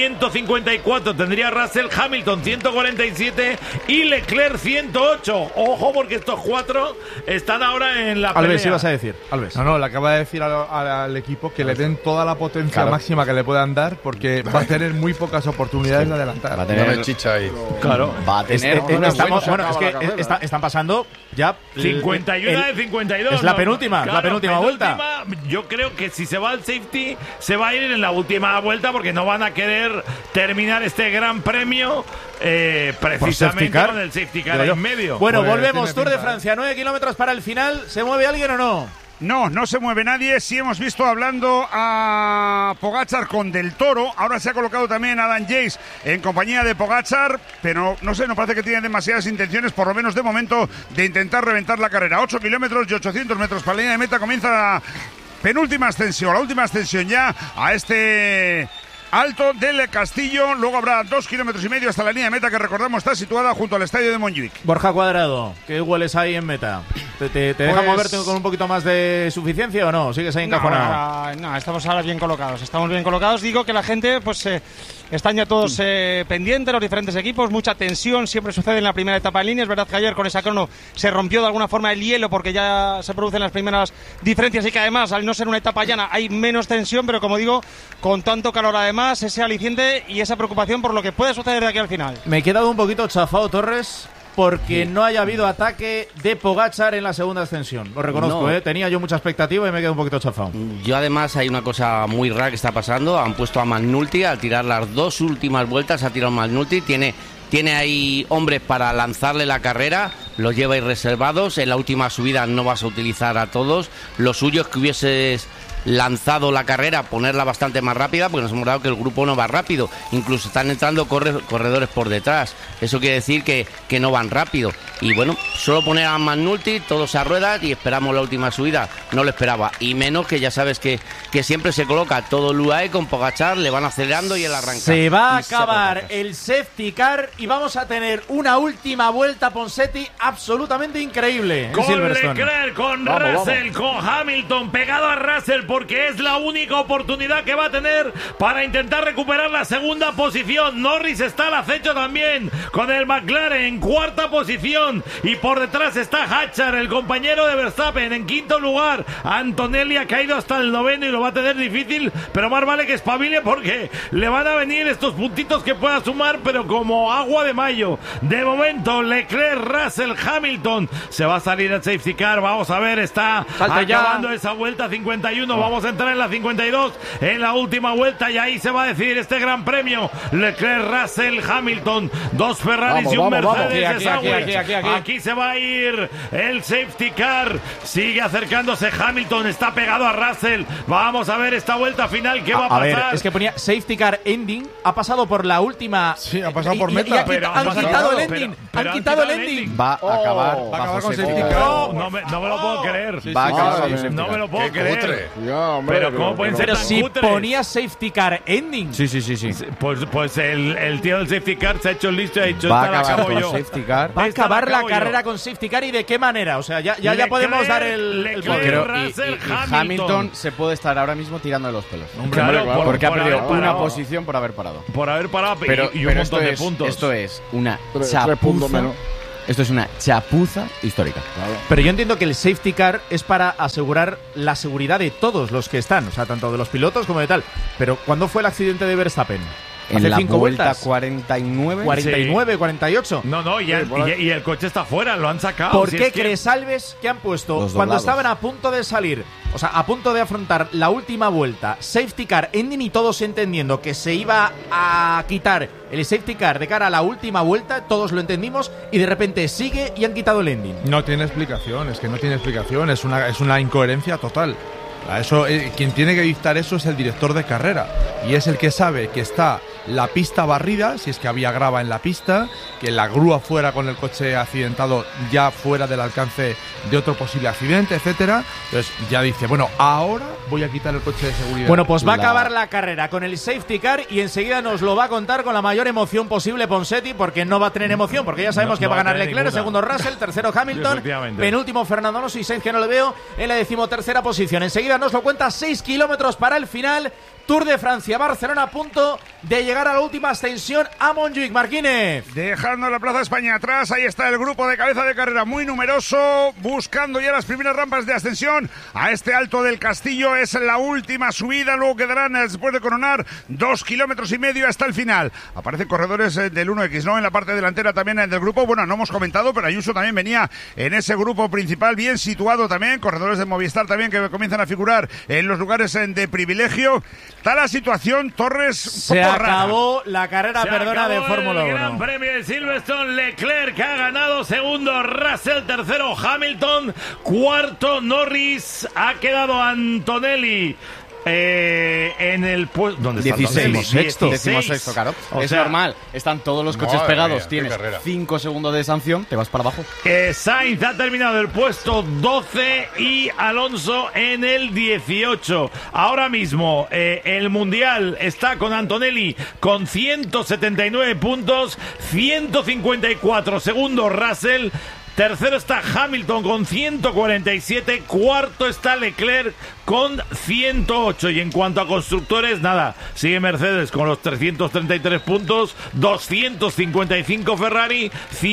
154 tendría Russell, Hamilton 147 y Leclerc 108. Ojo, porque estos 4 están ahora en la pelea. Alves, ibas a decir. Alves. No, le acaba de decir al equipo que le den toda la potencia máxima que le puedan dar, porque va a tener muy pocas oportunidades de adelantar. Va a tener chicha ahí. Claro, va a tener. Están pasando ya 51 de 52. Es la penúltima, la penúltima vuelta. Yo creo que si se va al safety, se va a ir en la última vuelta porque no van a querer terminar este gran premio precisamente con el safety car en medio. Bueno, volvemos. Tour de Francia, 9 kilómetros para el final. ¿Se mueve alguien o no? No se mueve nadie. Sí hemos visto hablando a Pogačar con Del Toro. Ahora se ha colocado también Adam Yates en compañía de Pogačar, pero no sé, no parece que tiene demasiadas intenciones, por lo menos de momento, de intentar reventar la carrera. 8 kilómetros y 800 metros para la línea de meta. Comienza la penúltima ascensión, la última ascensión ya a este Alto del Castillo. Luego habrá 2,5 kilómetros hasta la línea de meta, que recordamos está situada junto al estadio de Montjuic. Borja Cuadrado, ¿qué hueles ahí en meta? ¿Te deja moverte con un poquito más de suficiencia o no? ¿Sigues ahí encajonado? No, estamos ahora bien colocados. Estamos bien colocados. Digo que la gente, pues, están ya todos pendientes, los diferentes equipos. Mucha tensión siempre sucede en la primera etapa en línea. Es verdad que ayer con esa crono se rompió de alguna forma el hielo porque ya se producen las primeras diferencias y que además, al no ser una etapa llana, hay menos tensión. Pero como digo, con tanto calor además, ese aliciente y esa preocupación por lo que puede suceder de aquí al final. Me he quedado un poquito chafado, Torres, porque no haya habido ataque de Pogačar en la segunda ascensión. Lo reconozco, tenía yo mucha expectativa y me he quedado un poquito chafado. Yo además hay una cosa muy rara que está pasando. Han puesto a McNulty a tirar las 2 últimas vueltas, ha tirado McNulty, tiene ahí hombres para lanzarle la carrera, los lleva ahí reservados. En la última subida no vas a utilizar a todos. Lo suyo es que hubieses lanzado la carrera, ponerla bastante más rápida, porque nos hemos dado que el grupo no va rápido, incluso están entrando corredores por detrás, eso quiere decir que no van rápido, y bueno, solo poner a McNulty, todos a ruedas y esperamos la última subida, no lo esperaba, y menos que ya sabes que siempre se coloca todo el UAE con Pogačar, le van acelerando y él arranca. Se va a acabar el safety car y vamos a tener una última vuelta, Ponseti, absolutamente increíble. Con Leclerc, con Russell, con Hamilton, pegado a Russell porque es la única oportunidad que va a tener para intentar recuperar la segunda posición. Norris está al acecho también con el McLaren en cuarta posición y por detrás está Hatchar, el compañero de Verstappen, en quinto lugar. Antonelli ha caído hasta el noveno y lo va a tener difícil, pero más vale que espabile porque le van a venir estos puntitos que pueda sumar, pero como agua de mayo. De momento Leclerc, Russell, Hamilton, se va a salir el safety car. Vamos a ver, está acabando esa vuelta 51, vamos a entrar en la 52 en la última vuelta y ahí se va a decidir este gran premio. Leclerc, Russell, Hamilton, dos Ferraris y un Mercedes. Aquí se va a ir el safety car, sigue acercándose Hamilton, está pegado a Russell. Vamos a ver esta vuelta final, ¿qué va a pasar? Ver, es que ponía safety car ending, ha pasado por la última. Sí, ha pasado por meta, pero han quitado el ending. Han quitado el ending. Va a acabar con safety car. No me lo puedo creer. Va a acabar con safety car. No me lo puedo creer. Pero ¿cómo pueden ser Pero tan si cutres? ponía safety car ending. Sí. Pues el tío del safety car se ha hecho listo y ha dicho, Va a esta la acabar acabo con yo. safety car. Va a Esta acabar la la carrera con safety car y de qué manera. O sea, ya podemos dar el Leclerc, poder. Russell, Y Hamilton se puede estar ahora mismo tirando de los pelos. Claro, porque ha perdido haber una parado. posición por haber parado. Por haber parado Pero y un montón de esto puntos. Esto es una 3 chapuza. puntos menos. Esto es una chapuza histórica. Pero yo entiendo que el safety car es para asegurar la seguridad de todos los que están, o sea, tanto de los pilotos como de tal. Pero ¿cuándo fue el accidente de Verstappen? En ¿Hace la 5 vuelta vueltas? 49. 49, 48. No, y el coche está fuera, lo han sacado. ¿Por Si qué es que- crees, Alves, que han puesto Los cuando doblados. estaban a punto de salir, o sea, a punto de afrontar la última vuelta, safety car ending y todos entendiendo que se iba a quitar el safety car de cara a la última vuelta, todos lo entendimos y de repente sigue y han quitado el ending? No tiene explicación, es que no tiene explicación, es una incoherencia total. Eso, quien tiene que dictar eso es el director de carrera y es el que sabe que está la pista barrida, si es que había grava en la pista, que la grúa fuera con el coche accidentado ya fuera del alcance de otro posible accidente, etcétera. Entonces ya dice, bueno, ahora voy a quitar el coche de seguridad. Bueno, pues va a acabar la carrera con el safety car y enseguida nos lo va a contar con la mayor emoción posible Ponseti, porque no va a tener emoción, porque ya sabemos que va a ganar Leclerc, segundo Russell, tercero Hamilton, penúltimo Fernando Alonso y Sainz, que no le veo, en la 13ª posición. Enseguida nos lo cuenta, 6 kilómetros para el final. Tour de Francia, Barcelona, a punto de llegar a la última ascensión a Montjuic. Marquínez. Dejando la Plaza España atrás, ahí está el grupo de cabeza de carrera muy numeroso, buscando ya las primeras rampas de ascensión a este Alto del Castillo. Es la última subida, luego quedarán, después de coronar, 2,5 kilómetros hasta el final. Aparecen corredores del 1X, ¿no? En la parte delantera también del grupo. Bueno, no hemos comentado, pero Ayuso también venía en ese grupo principal, bien situado también. Corredores de Movistar también que comienzan a figurar en los lugares de privilegio. Está la situación, Torres, se acabó la carrera, de Fórmula 1. Gran Premio de Silverstone. Leclerc ha ganado, segundo Russell, tercero Hamilton, cuarto Norris, ha quedado Antonelli en el puesto donde está 16º, claro. Es normal, están todos los coches pegados, tienes 5 segundos de sanción, te vas para abajo. Sainz ha terminado el puesto 12 y Alonso en el 18. Ahora mismo el Mundial está con Antonelli con 179 puntos, 154 segundo Russell. Tercero está Hamilton con 147, cuarto está Leclerc con 108 y en cuanto a constructores, nada, sigue Mercedes con los 333 puntos, 255 Ferrari,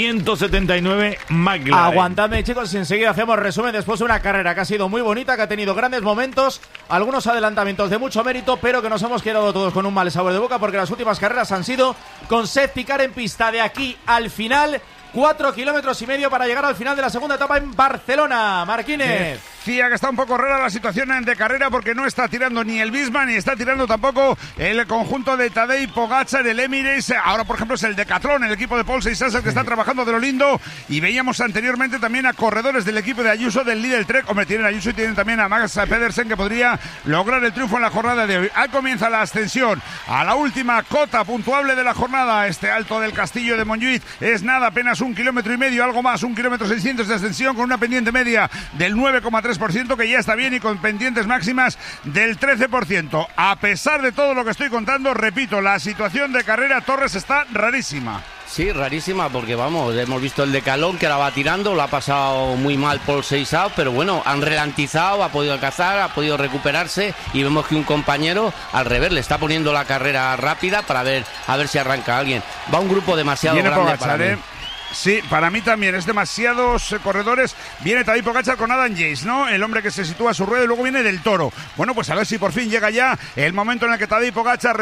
179 McLaren. Aguantadme, chicos, y enseguida hacemos resumen después de una carrera que ha sido muy bonita, que ha tenido grandes momentos, algunos adelantamientos de mucho mérito, pero que nos hemos quedado todos con un mal sabor de boca porque las últimas carreras han sido con safety car en pista de aquí al final. 4,5 kilómetros para llegar al final de la segunda etapa en Barcelona. Marquínez. Decía que está un poco rara la situación de carrera porque no está tirando ni el Bisman ni está tirando tampoco el conjunto de Tadej Pogačar, el Emirates. Ahora, por ejemplo, es el Decathlon, el equipo de Paul Seisaser que está trabajando de lo lindo. Y veíamos anteriormente también a corredores del equipo de Ayuso, del Lidl Trek. Hombre, tienen a Ayuso y tienen también a Max Pedersen, que podría lograr el triunfo en la jornada de hoy. Ahí comienza la ascensión a la última cota puntuable de la jornada. Este Alto del Castillo de Montjuic es nada, apenas 1,5 kilómetros, algo más, 1,6 kilómetros de ascensión con una pendiente media del 9,3%, que ya está bien, y con pendientes máximas del 13%. A pesar de todo lo que estoy contando, repito, la situación de carrera, Torres, está rarísima. Sí, rarísima, porque vamos, hemos visto el de Calón que la va tirando, lo ha pasado muy mal Paul Seixas, pero bueno, han ralentizado, ha podido alcanzar, ha podido recuperarse y vemos que un compañero al revés le está poniendo la carrera rápida para ver a ver si arranca alguien. Va un grupo demasiado grande Pogačar, para mí. Sí, para mí también, es demasiados corredores. Viene Tadej Pogačar con Adam Yates, ¿no? El hombre que se sitúa a su rueda y luego viene Del Toro. Bueno, pues a ver si por fin llega ya el momento en el que Tadej Pogačar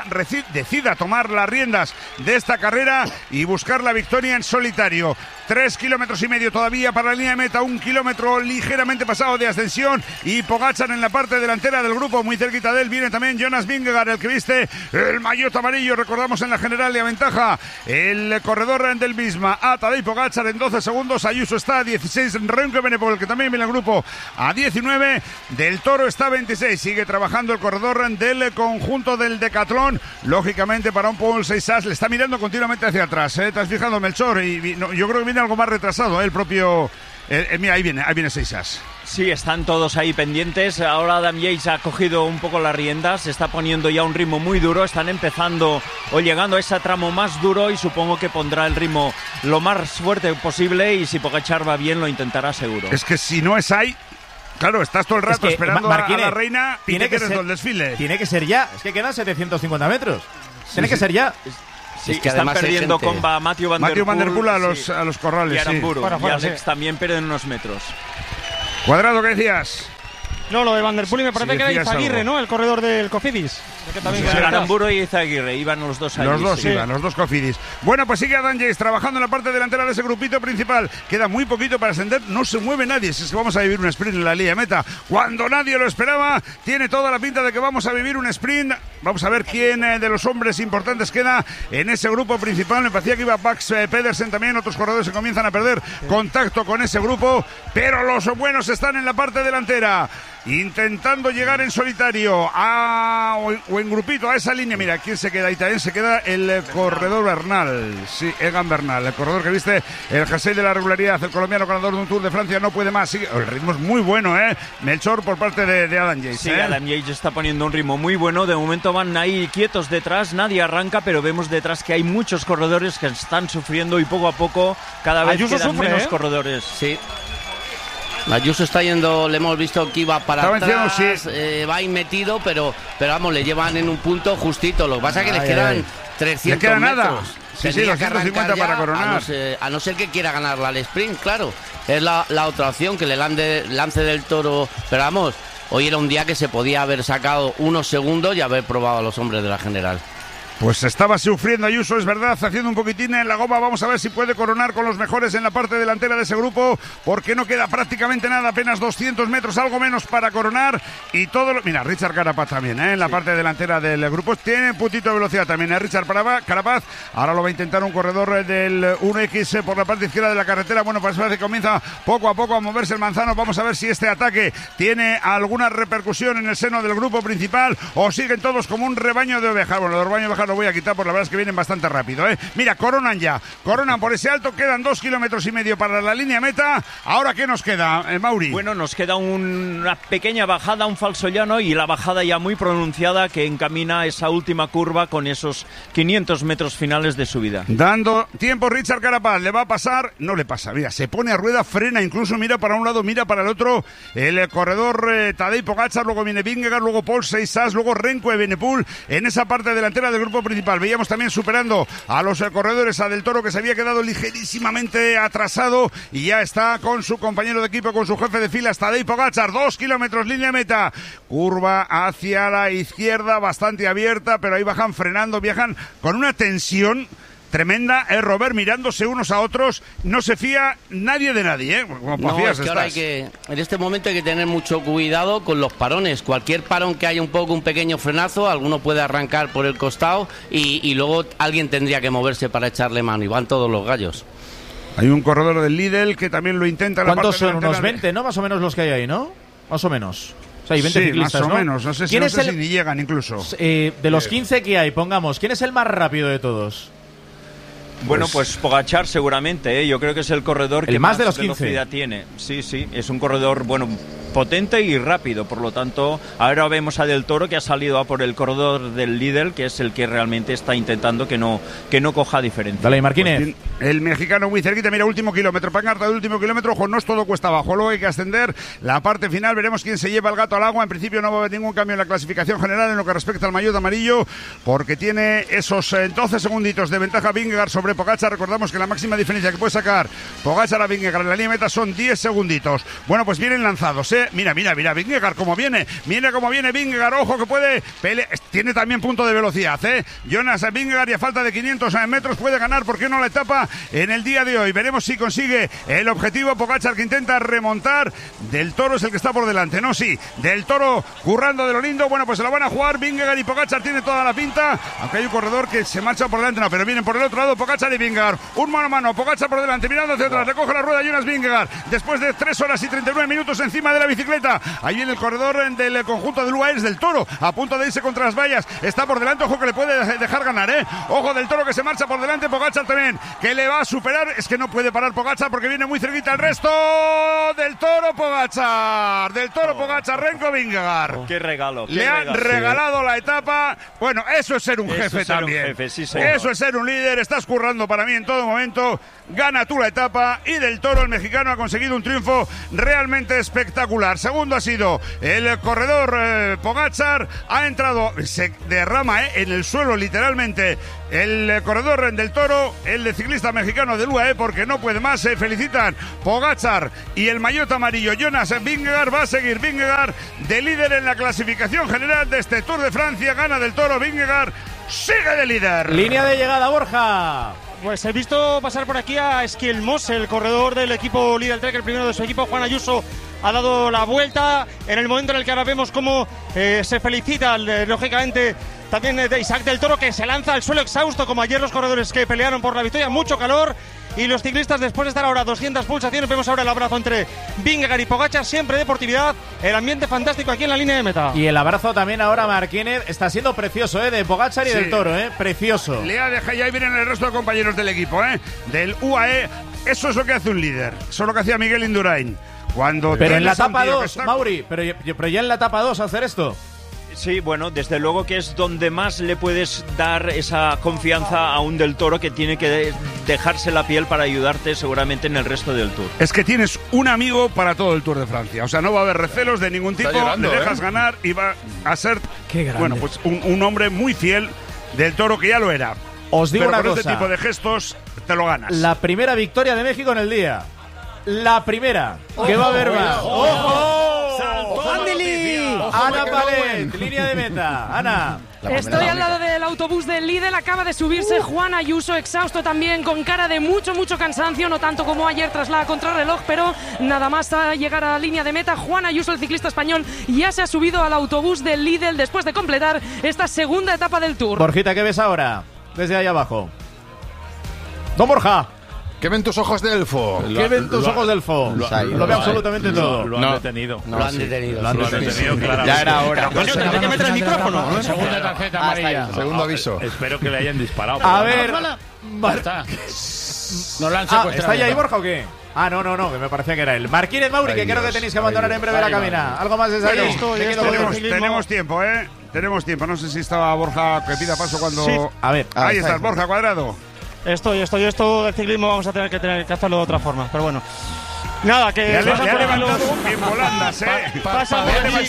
decida tomar las riendas de esta carrera y buscar la victoria en solitario. 3,5 kilómetros todavía para la línea de meta, 1 kilómetro ligeramente pasado de ascensión y Pogačar en la parte delantera del grupo, muy cerquita de él viene también Jonas Vingegaard, el que viste el maillot amarillo, recordamos en la general le aventaja el corredor del Visma a Tadej Pogačar en 12 segundos, Ayuso está a 16, Remco Evenepoel que también viene al grupo a 19, Del Toro está a 26, sigue trabajando el corredor del conjunto del Decatlón, lógicamente para un Paul Seixas le está mirando continuamente hacia atrás, ¿te has fijado Melchor? Y no, yo creo que viene algo más retrasado, el propio... mira, ahí viene Seixas. Sí, están todos ahí pendientes. Ahora Adam Yates ha cogido un poco las riendas, se está poniendo ya un ritmo muy duro. Están empezando o llegando a ese tramo más duro y supongo que pondrá el ritmo lo más fuerte posible y si Pogačar va bien lo intentará seguro. Es que si no es ahí... Claro, estás todo el rato esperando a la reina y te quedes el desfile. Tiene que ser ya, es que quedan 750 metros. Tiene que ser ya. Sí, es que están perdiendo comba Mathieu Van Der Poel a los corrales. Y Aramburu. Y Alex también pierden unos metros. Cuadrado, ¿qué decías? No, lo de Van Der Poel y me parece que era Izaguirre, ¿no? El corredor del Cofidis. Aramburu y Izaguirre, iban los dos ahí. Los dos Cofidis. Bueno, pues sigue Adam Yates trabajando en la parte delantera de ese grupito principal. Queda muy poquito para ascender, no se mueve nadie. Es que vamos a vivir un sprint en la línea de meta. Cuando nadie lo esperaba, tiene toda la pinta de que vamos a vivir un sprint. Vamos a ver quién de los hombres importantes queda en ese grupo principal. Me parecía que iba Max Pedersen también. Otros corredores se comienzan a perder contacto con ese grupo. Pero los buenos están en la parte delantera, intentando llegar en solitario o en grupito a esa línea. Mira, ¿quién se queda? Ahí también se queda el corredor Bernal. Sí, Egan Bernal, el corredor que viste el jersey de la regularidad. El colombiano ganador de un Tour de Francia no puede más. Sigue. El ritmo es muy bueno, Melchor, por parte de Adam Yates. Sí, Adam Yates está poniendo un ritmo muy bueno. De momento van ahí quietos detrás, nadie arranca, pero vemos detrás que hay muchos corredores que están sufriendo y poco a poco cada vez quedan menos corredores. Sí. Ayuso está yendo, le hemos visto que iba para atrás, va ahí metido, pero vamos, le llevan en un punto justito. Lo que pasa es que les quedan 300 queda metros. Nada. Sí, 250 para coronar. A no ser que quiera ganarla al sprint, claro. Es la otra opción, que le lance Del Toro. Pero vamos, hoy era un día que se podía haber sacado unos segundos y haber probado a los hombres de la general. Pues estaba sufriendo Ayuso, es verdad, haciendo un poquitín en la goma. Vamos a ver si puede coronar con los mejores en la parte delantera de ese grupo, porque no queda prácticamente nada, apenas 200 metros, algo menos para coronar. Y todo lo... Mira, Richard Carapaz también, en la parte delantera del grupo. Tiene un puntito de velocidad también, Richard Carapaz. Ahora lo va a intentar un corredor del 1X por la parte izquierda de la carretera. Bueno, pues parece que comienza poco a poco a moverse el manzano. Vamos a ver si este ataque tiene alguna repercusión en el seno del grupo principal o siguen todos como un rebaño de ovejas. Bueno, el rebaño de ovejas lo voy a quitar, por la verdad es que vienen bastante rápido, Mira, coronan por ese alto, quedan 2,5 kilómetros para la línea meta. Ahora, ¿qué nos queda, Mauri? Bueno, nos queda una pequeña bajada, un falso llano y la bajada ya muy pronunciada que encamina esa última curva con esos 500 metros finales de subida. Dando tiempo Richard Carapaz, le va a pasar, no le pasa, mira, se pone a rueda, frena, incluso mira para un lado, mira para el otro, el corredor Tadej Pogačar, luego viene Vingegaard, luego Paul Seixas, luego Remco Evenepoel en esa parte delantera del grupo principal. Veíamos también superando a los corredores, a Del Toro, que se había quedado ligerísimamente atrasado y ya está con su compañero de equipo, con su jefe de filas, Tadej Pogačar. 2 kilómetros, línea meta, curva hacia la izquierda, bastante abierta, pero ahí bajan frenando, viajan con una tensión tremenda, Robert, mirándose unos a otros, no se fía nadie de nadie, No, es que ahora en este momento hay que tener mucho cuidado con los parones. Cualquier parón que haya un pequeño frenazo, alguno puede arrancar por el costado y luego alguien tendría que moverse para echarle mano, y van todos los gallos. Hay un corredor del Lidl que también lo intenta. ¿Cuántos son? Unos 20, ¿no? Más o menos los que hay ahí, ¿no? Más o menos. O sea, hay 20 ciclistas, más o menos. No sé si ni llegan incluso. De los 15 que hay, pongamos, ¿quién es el más rápido de todos? Bueno, pues Pogačar seguramente, yo creo que es el corredor que más de los 15 velocidad tiene. Sí, es un corredor, bueno, potente y rápido. Por lo tanto, ahora vemos a Del Toro, que ha salido a por el corredor del líder, que es el que realmente está intentando que no coja diferencia. Dale, Martínez. Pues el mexicano muy cerquita, mira, último kilómetro, pancarta del último kilómetro. Ojo, no es todo cuesta abajo, luego hay que ascender la parte final, veremos quién se lleva el gato al agua. En principio no va a haber ningún cambio en la clasificación general en lo que respecta al maillot amarillo, porque tiene esos 12 segunditos de ventaja Vingegaard sobre Pogačar. Recordamos que la máxima diferencia que puede sacar Pogačar a Vingegaard en la línea de meta son 10 segunditos. Bueno, pues vienen lanzados, Mira, Vingegaard cómo viene. Mira cómo viene Vingegaard, ojo que puede pelear. Tiene también punto de velocidad, Jonas Vingegaard, y a falta de 500 metros puede ganar, ¿por qué no la etapa en el día de hoy? Veremos si consigue el objetivo. Pogačar, que intenta remontar. Del Toro es el que está por delante, ¿no? Sí, Del Toro currando de lo lindo. Bueno, pues se la van a jugar Vingegaard y Pogačar, tiene toda la pinta, aunque hay un corredor que se marcha por delante, no, pero vienen por el otro lado Pogačar y Vingegaard, un mano a mano, Pogačar por delante, mirando hacia atrás, recoge la rueda Jonas Vingegaard, después de 3 horas y 39 minutos encima de la bicicleta. Ahí viene el corredor del conjunto del UAE, es Del Toro, a punto de irse contra las vallas, está por delante, ojo que le puede dejar ganar, ojo Del Toro que se marcha por delante, Pogačar también, que le va a superar, es que no puede parar Pogačar porque viene muy cerquita el resto. Del Toro Pogačar, Renko Vingegaard. Qué regalo. Le han regalado la etapa. Bueno, eso es ser un jefe también. Eso es ser un líder. Estás currando para mí en todo momento. Gana tú la etapa y Del Toro, el mexicano, ha conseguido un triunfo realmente espectacular. Segundo ha sido el corredor Pogačar. Ha entrado, se derrama en el suelo literalmente el corredor Del Toro, el de ciclista mexicano del UAE, porque no puede más. Se felicitan Pogačar y el maillot amarillo Jonas Vingegaard. Va a seguir Vingegaard de líder en la clasificación general de este Tour de Francia. Gana Del Toro, Vingegaard sigue de líder. Línea de llegada, Borja. Pues he visto pasar por aquí a Esquilmos, el corredor del equipo Lidl Trek, el primero de su equipo. Juan Ayuso ha dado la vuelta en el momento en el que ahora vemos cómo se felicita, lógicamente, también de Isaac Del Toro, que se lanza al suelo exhausto, como ayer los corredores que pelearon por la victoria. Mucho calor. Y los ciclistas, después de estar ahora 200 pulsaciones, vemos ahora el abrazo entre Vingegaard y Pogačar, siempre deportividad, el ambiente fantástico aquí en la línea de meta. Y el abrazo también ahora, Martínez, está siendo precioso, de Pogačar y Del Toro, precioso. Le ha dejado, y ahí vienen el resto de compañeros del equipo, del UAE. Eso es lo que hace un líder, eso es lo que hacía Miguel Indurain. Pero en la etapa 2, Mauri, pero ya en la etapa 2 hacer esto. Sí, bueno, desde luego que es donde más le puedes dar esa confianza a un Del Toro, que tiene que dejarse la piel para ayudarte seguramente en el resto del Tour. Es que tienes un amigo para todo el Tour de Francia, o sea, no va a haber recelos de ningún tipo, le dejas ganar y va a ser, bueno, pues un hombre muy fiel Del Toro, que ya lo era. Os digo una cosa, este tipo de gestos te lo ganas. La primera victoria de México en el día. La primera, que va a haber más. ¡Ojo! Ana Palet, línea de meta. Ana. Estoy al lado del autobús del Lidl, acaba de subirse Juan Ayuso, exhausto también, con cara de mucho cansancio, no tanto como ayer tras la contrarreloj, pero nada más a llegar a la línea de meta. Juan Ayuso, el ciclista español, ya se ha subido al autobús del Lidl después de completar esta segunda etapa del Tour. Borjita, ¿qué ves ahora? Desde ahí abajo. Don Borja. ¿Qué ven tus ojos de elfo? ¿Qué ven tus ojos de elfo? Lo ve absolutamente todo. Lo han detenido. Lo han detenido, claramente. Ya era hora. Coño, tendré que meter el micrófono. Segunda tarjeta amarilla. Segundo aviso. Espero que le hayan disparado. A ver. Está. No la han secuestrado. ¿Está ya ahí Borja o qué? No, que me parecía que era él. Martínez, Mauri, que creo que tenéis que abandonar en breve la cabina. ¿Algo más de esto? Tenemos tiempo, Tenemos tiempo. No sé si estaba Borja que pida paso cuando... Sí. A ver. Ahí estás, Borja Cuadrado. Esto del ciclismo vamos a tener que hacerlo de otra forma, pero bueno. Nada, que ya pasa por levantado en volandas, Pasa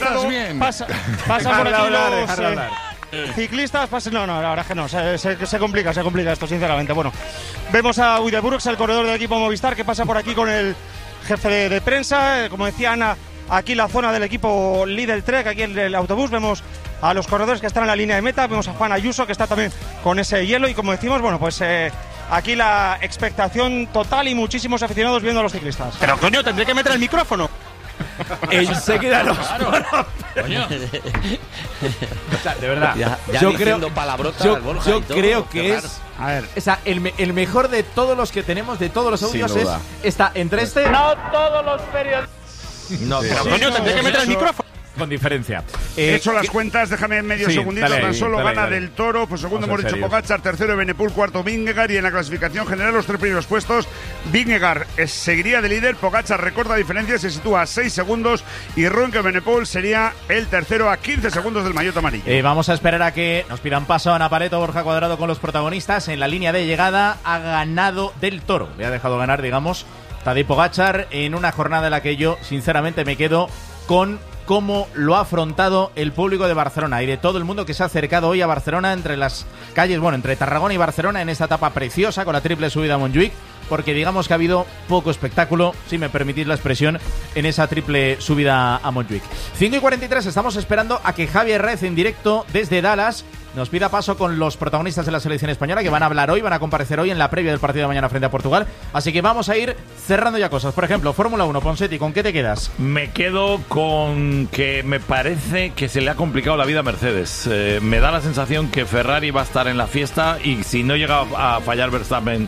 por aquí los ciclistas, no, la verdad es que no, se complica esto, sinceramente. Bueno, vemos a Uideburgs, el corredor del equipo Movistar, que pasa por aquí con el jefe de prensa, como decía Ana, aquí la zona del equipo Lidl Trek, aquí en el autobús, vemos a los corredores que están en la línea de meta, vemos a Juan Ayuso, que está también con ese hielo, y como decimos, bueno, pues aquí la expectación total y muchísimos aficionados viendo a los ciclistas. Pero coño, tendré que meter el micrófono. Enseguida los coño. O sea, de verdad, yo creo que es, a ver, el mejor de todos los que tenemos, de todos los audios, está entre este. No todos los periodistas. No, pero coño, tendré que meter el micrófono. con diferencia. He hecho las cuentas, déjame medio segundito, tan solo gana Del Toro, pues segundo hemos dicho Pogačar, tercero Evenepoel, cuarto Vingegaard, y en la clasificación general los 3 primeros puestos, Vingegaard seguiría de líder, Pogačar recorta diferencia, se sitúa a 6 segundos y Remco Evenepoel sería el tercero a 15 segundos del maillot amarillo. Vamos a esperar a que nos pidan paso. Ana Pareto, Borja Cuadrado con los protagonistas. En la línea de llegada ha ganado Del Toro, le ha dejado ganar, digamos, Tadej Pogačar, en una jornada en la que yo sinceramente me quedo con cómo lo ha afrontado el público de Barcelona y de todo el mundo que se ha acercado hoy a Barcelona entre las calles, entre Tarragona y Barcelona, en esta etapa preciosa con la triple subida a Montjuïc, porque digamos que ha habido poco espectáculo, si me permitís la expresión, en esa triple subida a Montjuïc. 5:43, estamos esperando a que Javi Herrez, en directo desde Dallas, nos pida paso con los protagonistas de la selección española, que van a hablar hoy, van a comparecer hoy en la previa del partido de mañana frente a Portugal. Así que vamos a ir cerrando ya cosas. Por ejemplo, Fórmula 1, Ponseti, ¿con qué te quedas? Me quedo con que me parece que se le ha complicado la vida a Mercedes. Me da la sensación que Ferrari va a estar en la fiesta y si no llega a fallar Verstappen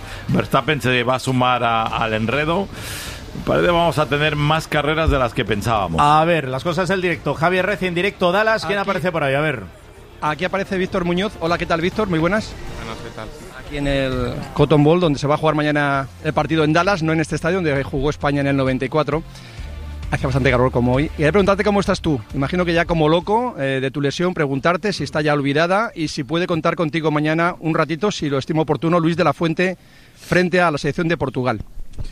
se va a sumar al enredo. Parece que vamos a tener más carreras de las que pensábamos. A ver, las cosas del directo. Javier Reci en directo, Dallas. ¿Quién aparece por ahí? A ver. Aquí aparece Víctor Muñoz. Hola, ¿qué tal, Víctor? Muy buenas. Buenas, ¿qué tal? Aquí en el Cotton Bowl, donde se va a jugar mañana el partido en Dallas, no en este estadio donde jugó España en el 94. Hace bastante calor como hoy. Y quería preguntarte cómo estás tú. Imagino que ya como loco de tu lesión, preguntarte si está ya olvidada y si puede contar contigo mañana un ratito, si lo estimo oportuno, Luis de la Fuente, frente a la selección de Portugal.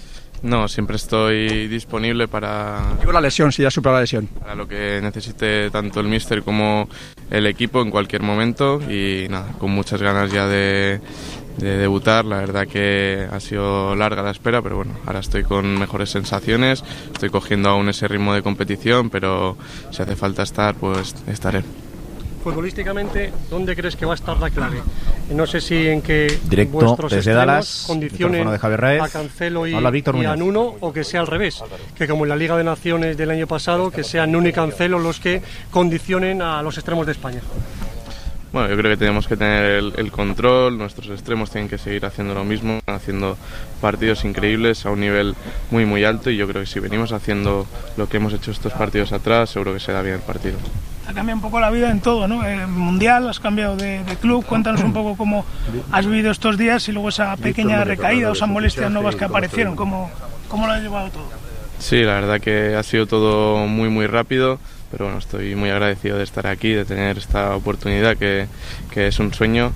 No, siempre estoy disponible para... Digo la lesión, si ya supera la lesión. Para lo que necesite tanto el míster como el equipo en cualquier momento y nada, con muchas ganas ya de debutar. La verdad que ha sido larga la espera, pero bueno, ahora estoy con mejores sensaciones, estoy cogiendo aún ese ritmo de competición, pero si hace falta estar, pues estaré. Futbolísticamente, ¿dónde crees que va a estar la clave? No sé si en que directo vuestros desde Dallas, condicionen a Cancelo y a Nuno, o que sea al revés, que como en la Liga de Naciones del año pasado, que sean Nuno y Cancelo los que condicionen a los extremos de España. Bueno, yo creo que tenemos que tener el control, nuestros extremos tienen que seguir haciendo lo mismo, haciendo partidos increíbles a un nivel muy muy alto, y yo creo que si venimos haciendo lo que hemos hecho estos partidos atrás, seguro que se da bien el partido. Ha cambiado un poco la vida en todo, ¿no? Mundial, has cambiado de club, cuéntanos un poco cómo has vivido estos días y luego esa pequeña recaída o esas molestias nuevas que aparecieron, ¿cómo lo has llevado todo? Sí, la verdad que ha sido todo muy muy rápido, pero bueno, estoy muy agradecido de estar aquí, de tener esta oportunidad que es un sueño.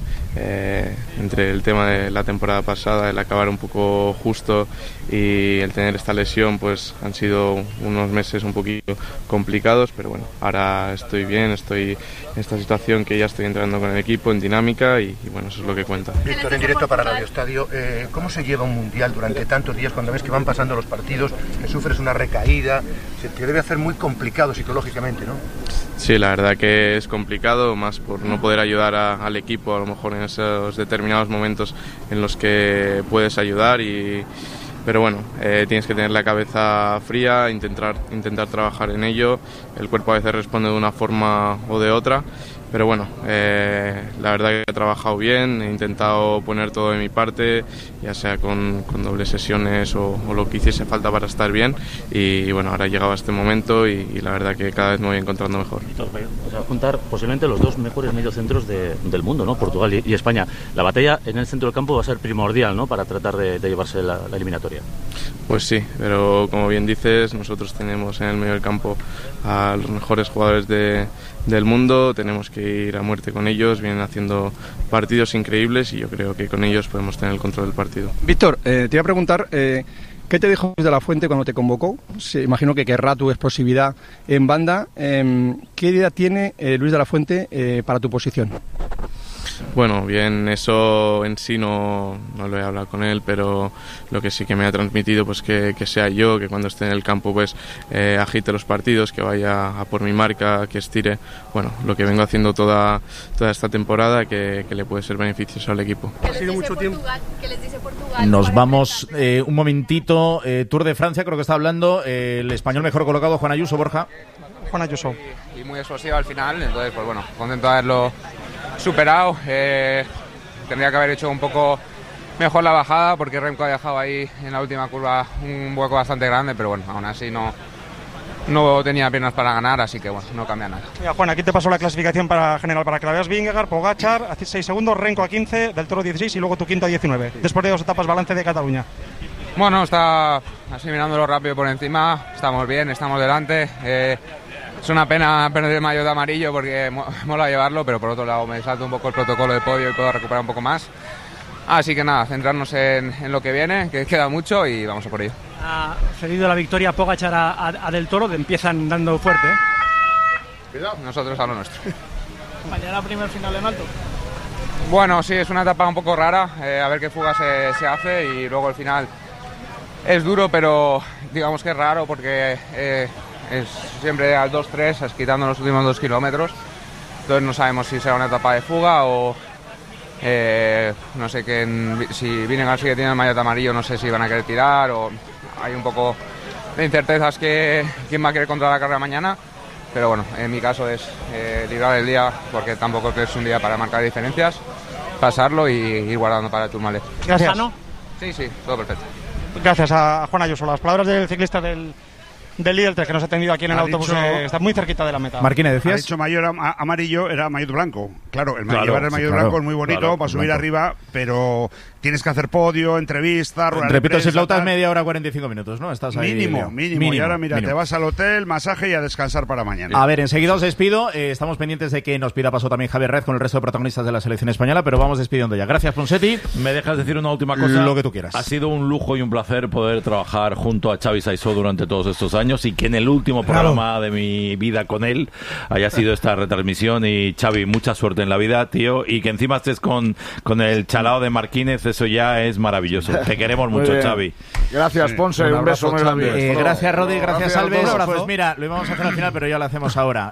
Entre el tema de la temporada pasada, el acabar un poco justo y el tener esta lesión, pues han sido unos meses un poquito complicados, pero bueno, ahora estoy bien, estoy en esta situación que ya estoy entrando con el equipo en dinámica y bueno, eso es lo que cuenta. Víctor, en directo para Radio Estadio, ¿cómo se lleva un mundial durante tantos días cuando ves que van pasando los partidos, que sufres una recaída? Se te debe hacer muy complicado psicológicamente, ¿no? Sí, la verdad que es complicado, más por no poder ayudar al equipo a lo mejor en esos determinados momentos en los que puedes ayudar, pero bueno, tienes que tener la cabeza fría, intentar trabajar en ello. El cuerpo a veces responde de una forma o de otra, pero bueno, la verdad que he trabajado bien, he intentado poner todo de mi parte, ya sea con dobles sesiones o lo que hiciese falta para estar bien, y bueno, ahora he llegado a este momento y la verdad que cada vez me voy encontrando mejor. O sea, juntar posiblemente los dos mejores mediocentros del mundo, ¿no? Portugal y España. La batalla en el centro del campo va a ser primordial, ¿no? Para tratar de llevarse la eliminatoria. Pues sí, pero como bien dices, nosotros tenemos en el medio del campo a los mejores jugadores del mundo, tenemos que ir a muerte con ellos, vienen haciendo partidos increíbles y yo creo que con ellos podemos tener el control del partido. Víctor, te iba a preguntar, ¿qué te dijo Luis de la Fuente cuando te convocó? Imagino que querrá tu explosividad en banda. ¿Qué idea tiene Luis de la Fuente para tu posición? Bueno, bien, eso en sí no lo he hablado con él, pero lo que sí que me ha transmitido, pues que sea yo, que cuando esté en el campo pues agite los partidos, que vaya a por mi marca, que estire, bueno, lo que vengo haciendo toda esta temporada, que le puede ser beneficioso al equipo. Ha sido mucho tiempo. ¿Qué les dice Portugal? Nos vamos un momentito, Tour de Francia, creo que está hablando el español mejor colocado, Juan Ayuso, Borja. Juan Ayuso. Y muy explosivo al final, entonces pues bueno, contento de haberlo superado. Tendría que haber hecho un poco mejor la bajada porque Remco ha dejado ahí en la última curva un hueco bastante grande, pero bueno, aún así no no tenía piernas para ganar, así que bueno, no cambia nada. Mira, Juan, aquí te paso la clasificación general para que la veas. Vingegaard, Pogačar a 6 segundos, Renko a 15, Del Toro 16 y luego tu quinto a 19. Después de 2 etapas, balance de Cataluña. Bueno, está así mirándolo rápido por encima, estamos bien, estamos delante. Es una pena perder el maillot de amarillo porque mola llevarlo, pero por otro lado me salto un poco el protocolo de podio y puedo recuperar un poco más. Así que nada, centrarnos en lo que viene, que queda mucho y vamos a por ello. Ha cedido la victoria Pogačar a Del Toro, empiezan dando fuerte. Cuidado. Nosotros a lo nuestro. Mañana primer final en alto. Bueno, sí, es una etapa un poco rara, a ver qué fuga se hace y luego el final es duro, pero digamos que es raro porque es siempre al 2-3, quitando los últimos 2 kilómetros. Entonces no sabemos si será una etapa de fuga o no sé si Vingegaard sigue teniendo el maillot amarillo, no sé si van a querer tirar o hay un poco de incertezas que quién va a querer controlar la carrera mañana. Pero bueno, en mi caso es librar el día porque tampoco es un día para marcar diferencias, pasarlo y ir guardando para el Tourmalet. Gracias. Sí, todo perfecto. Gracias a Juan Ayuso. Las palabras del ciclista del líder 3 que nos ha atendido aquí en el autobús, está muy cerquita de la meta. Marquines, decías. Ha dicho maillot amarillo, era maillot blanco. Claro, llevar el maillot blanco es muy bonito para subir arriba, pero tienes que hacer podio, entrevista, rueda de repito, prensa, si flautas media hora 45 minutos, ¿no? Estás ahí. Mínimo. Y ahora mira, te vas al hotel, masaje y a descansar para mañana. A ver, enseguida os despido. Estamos pendientes de que nos pida paso también Javier Rez con el resto de protagonistas de la selección española, pero vamos despidiendo ya. Gracias, Ponseti. ¿Me dejas decir una última cosa? Lo que tú quieras. Ha sido un lujo y un placer poder trabajar junto a Xavi Saisó durante todos estos años y que en el último programa de mi vida con él haya sido esta retransmisión. Y Xavi, mucha suerte en la vida, tío, y que encima estés con el chalao de Marquínez, eso ya es maravilloso. Te queremos mucho, Xavi. Gracias, Ponce, un beso muy grande. Gracias, Rodi, gracias, Alves. Pues mira, lo íbamos a hacer al final, pero ya lo hacemos ahora.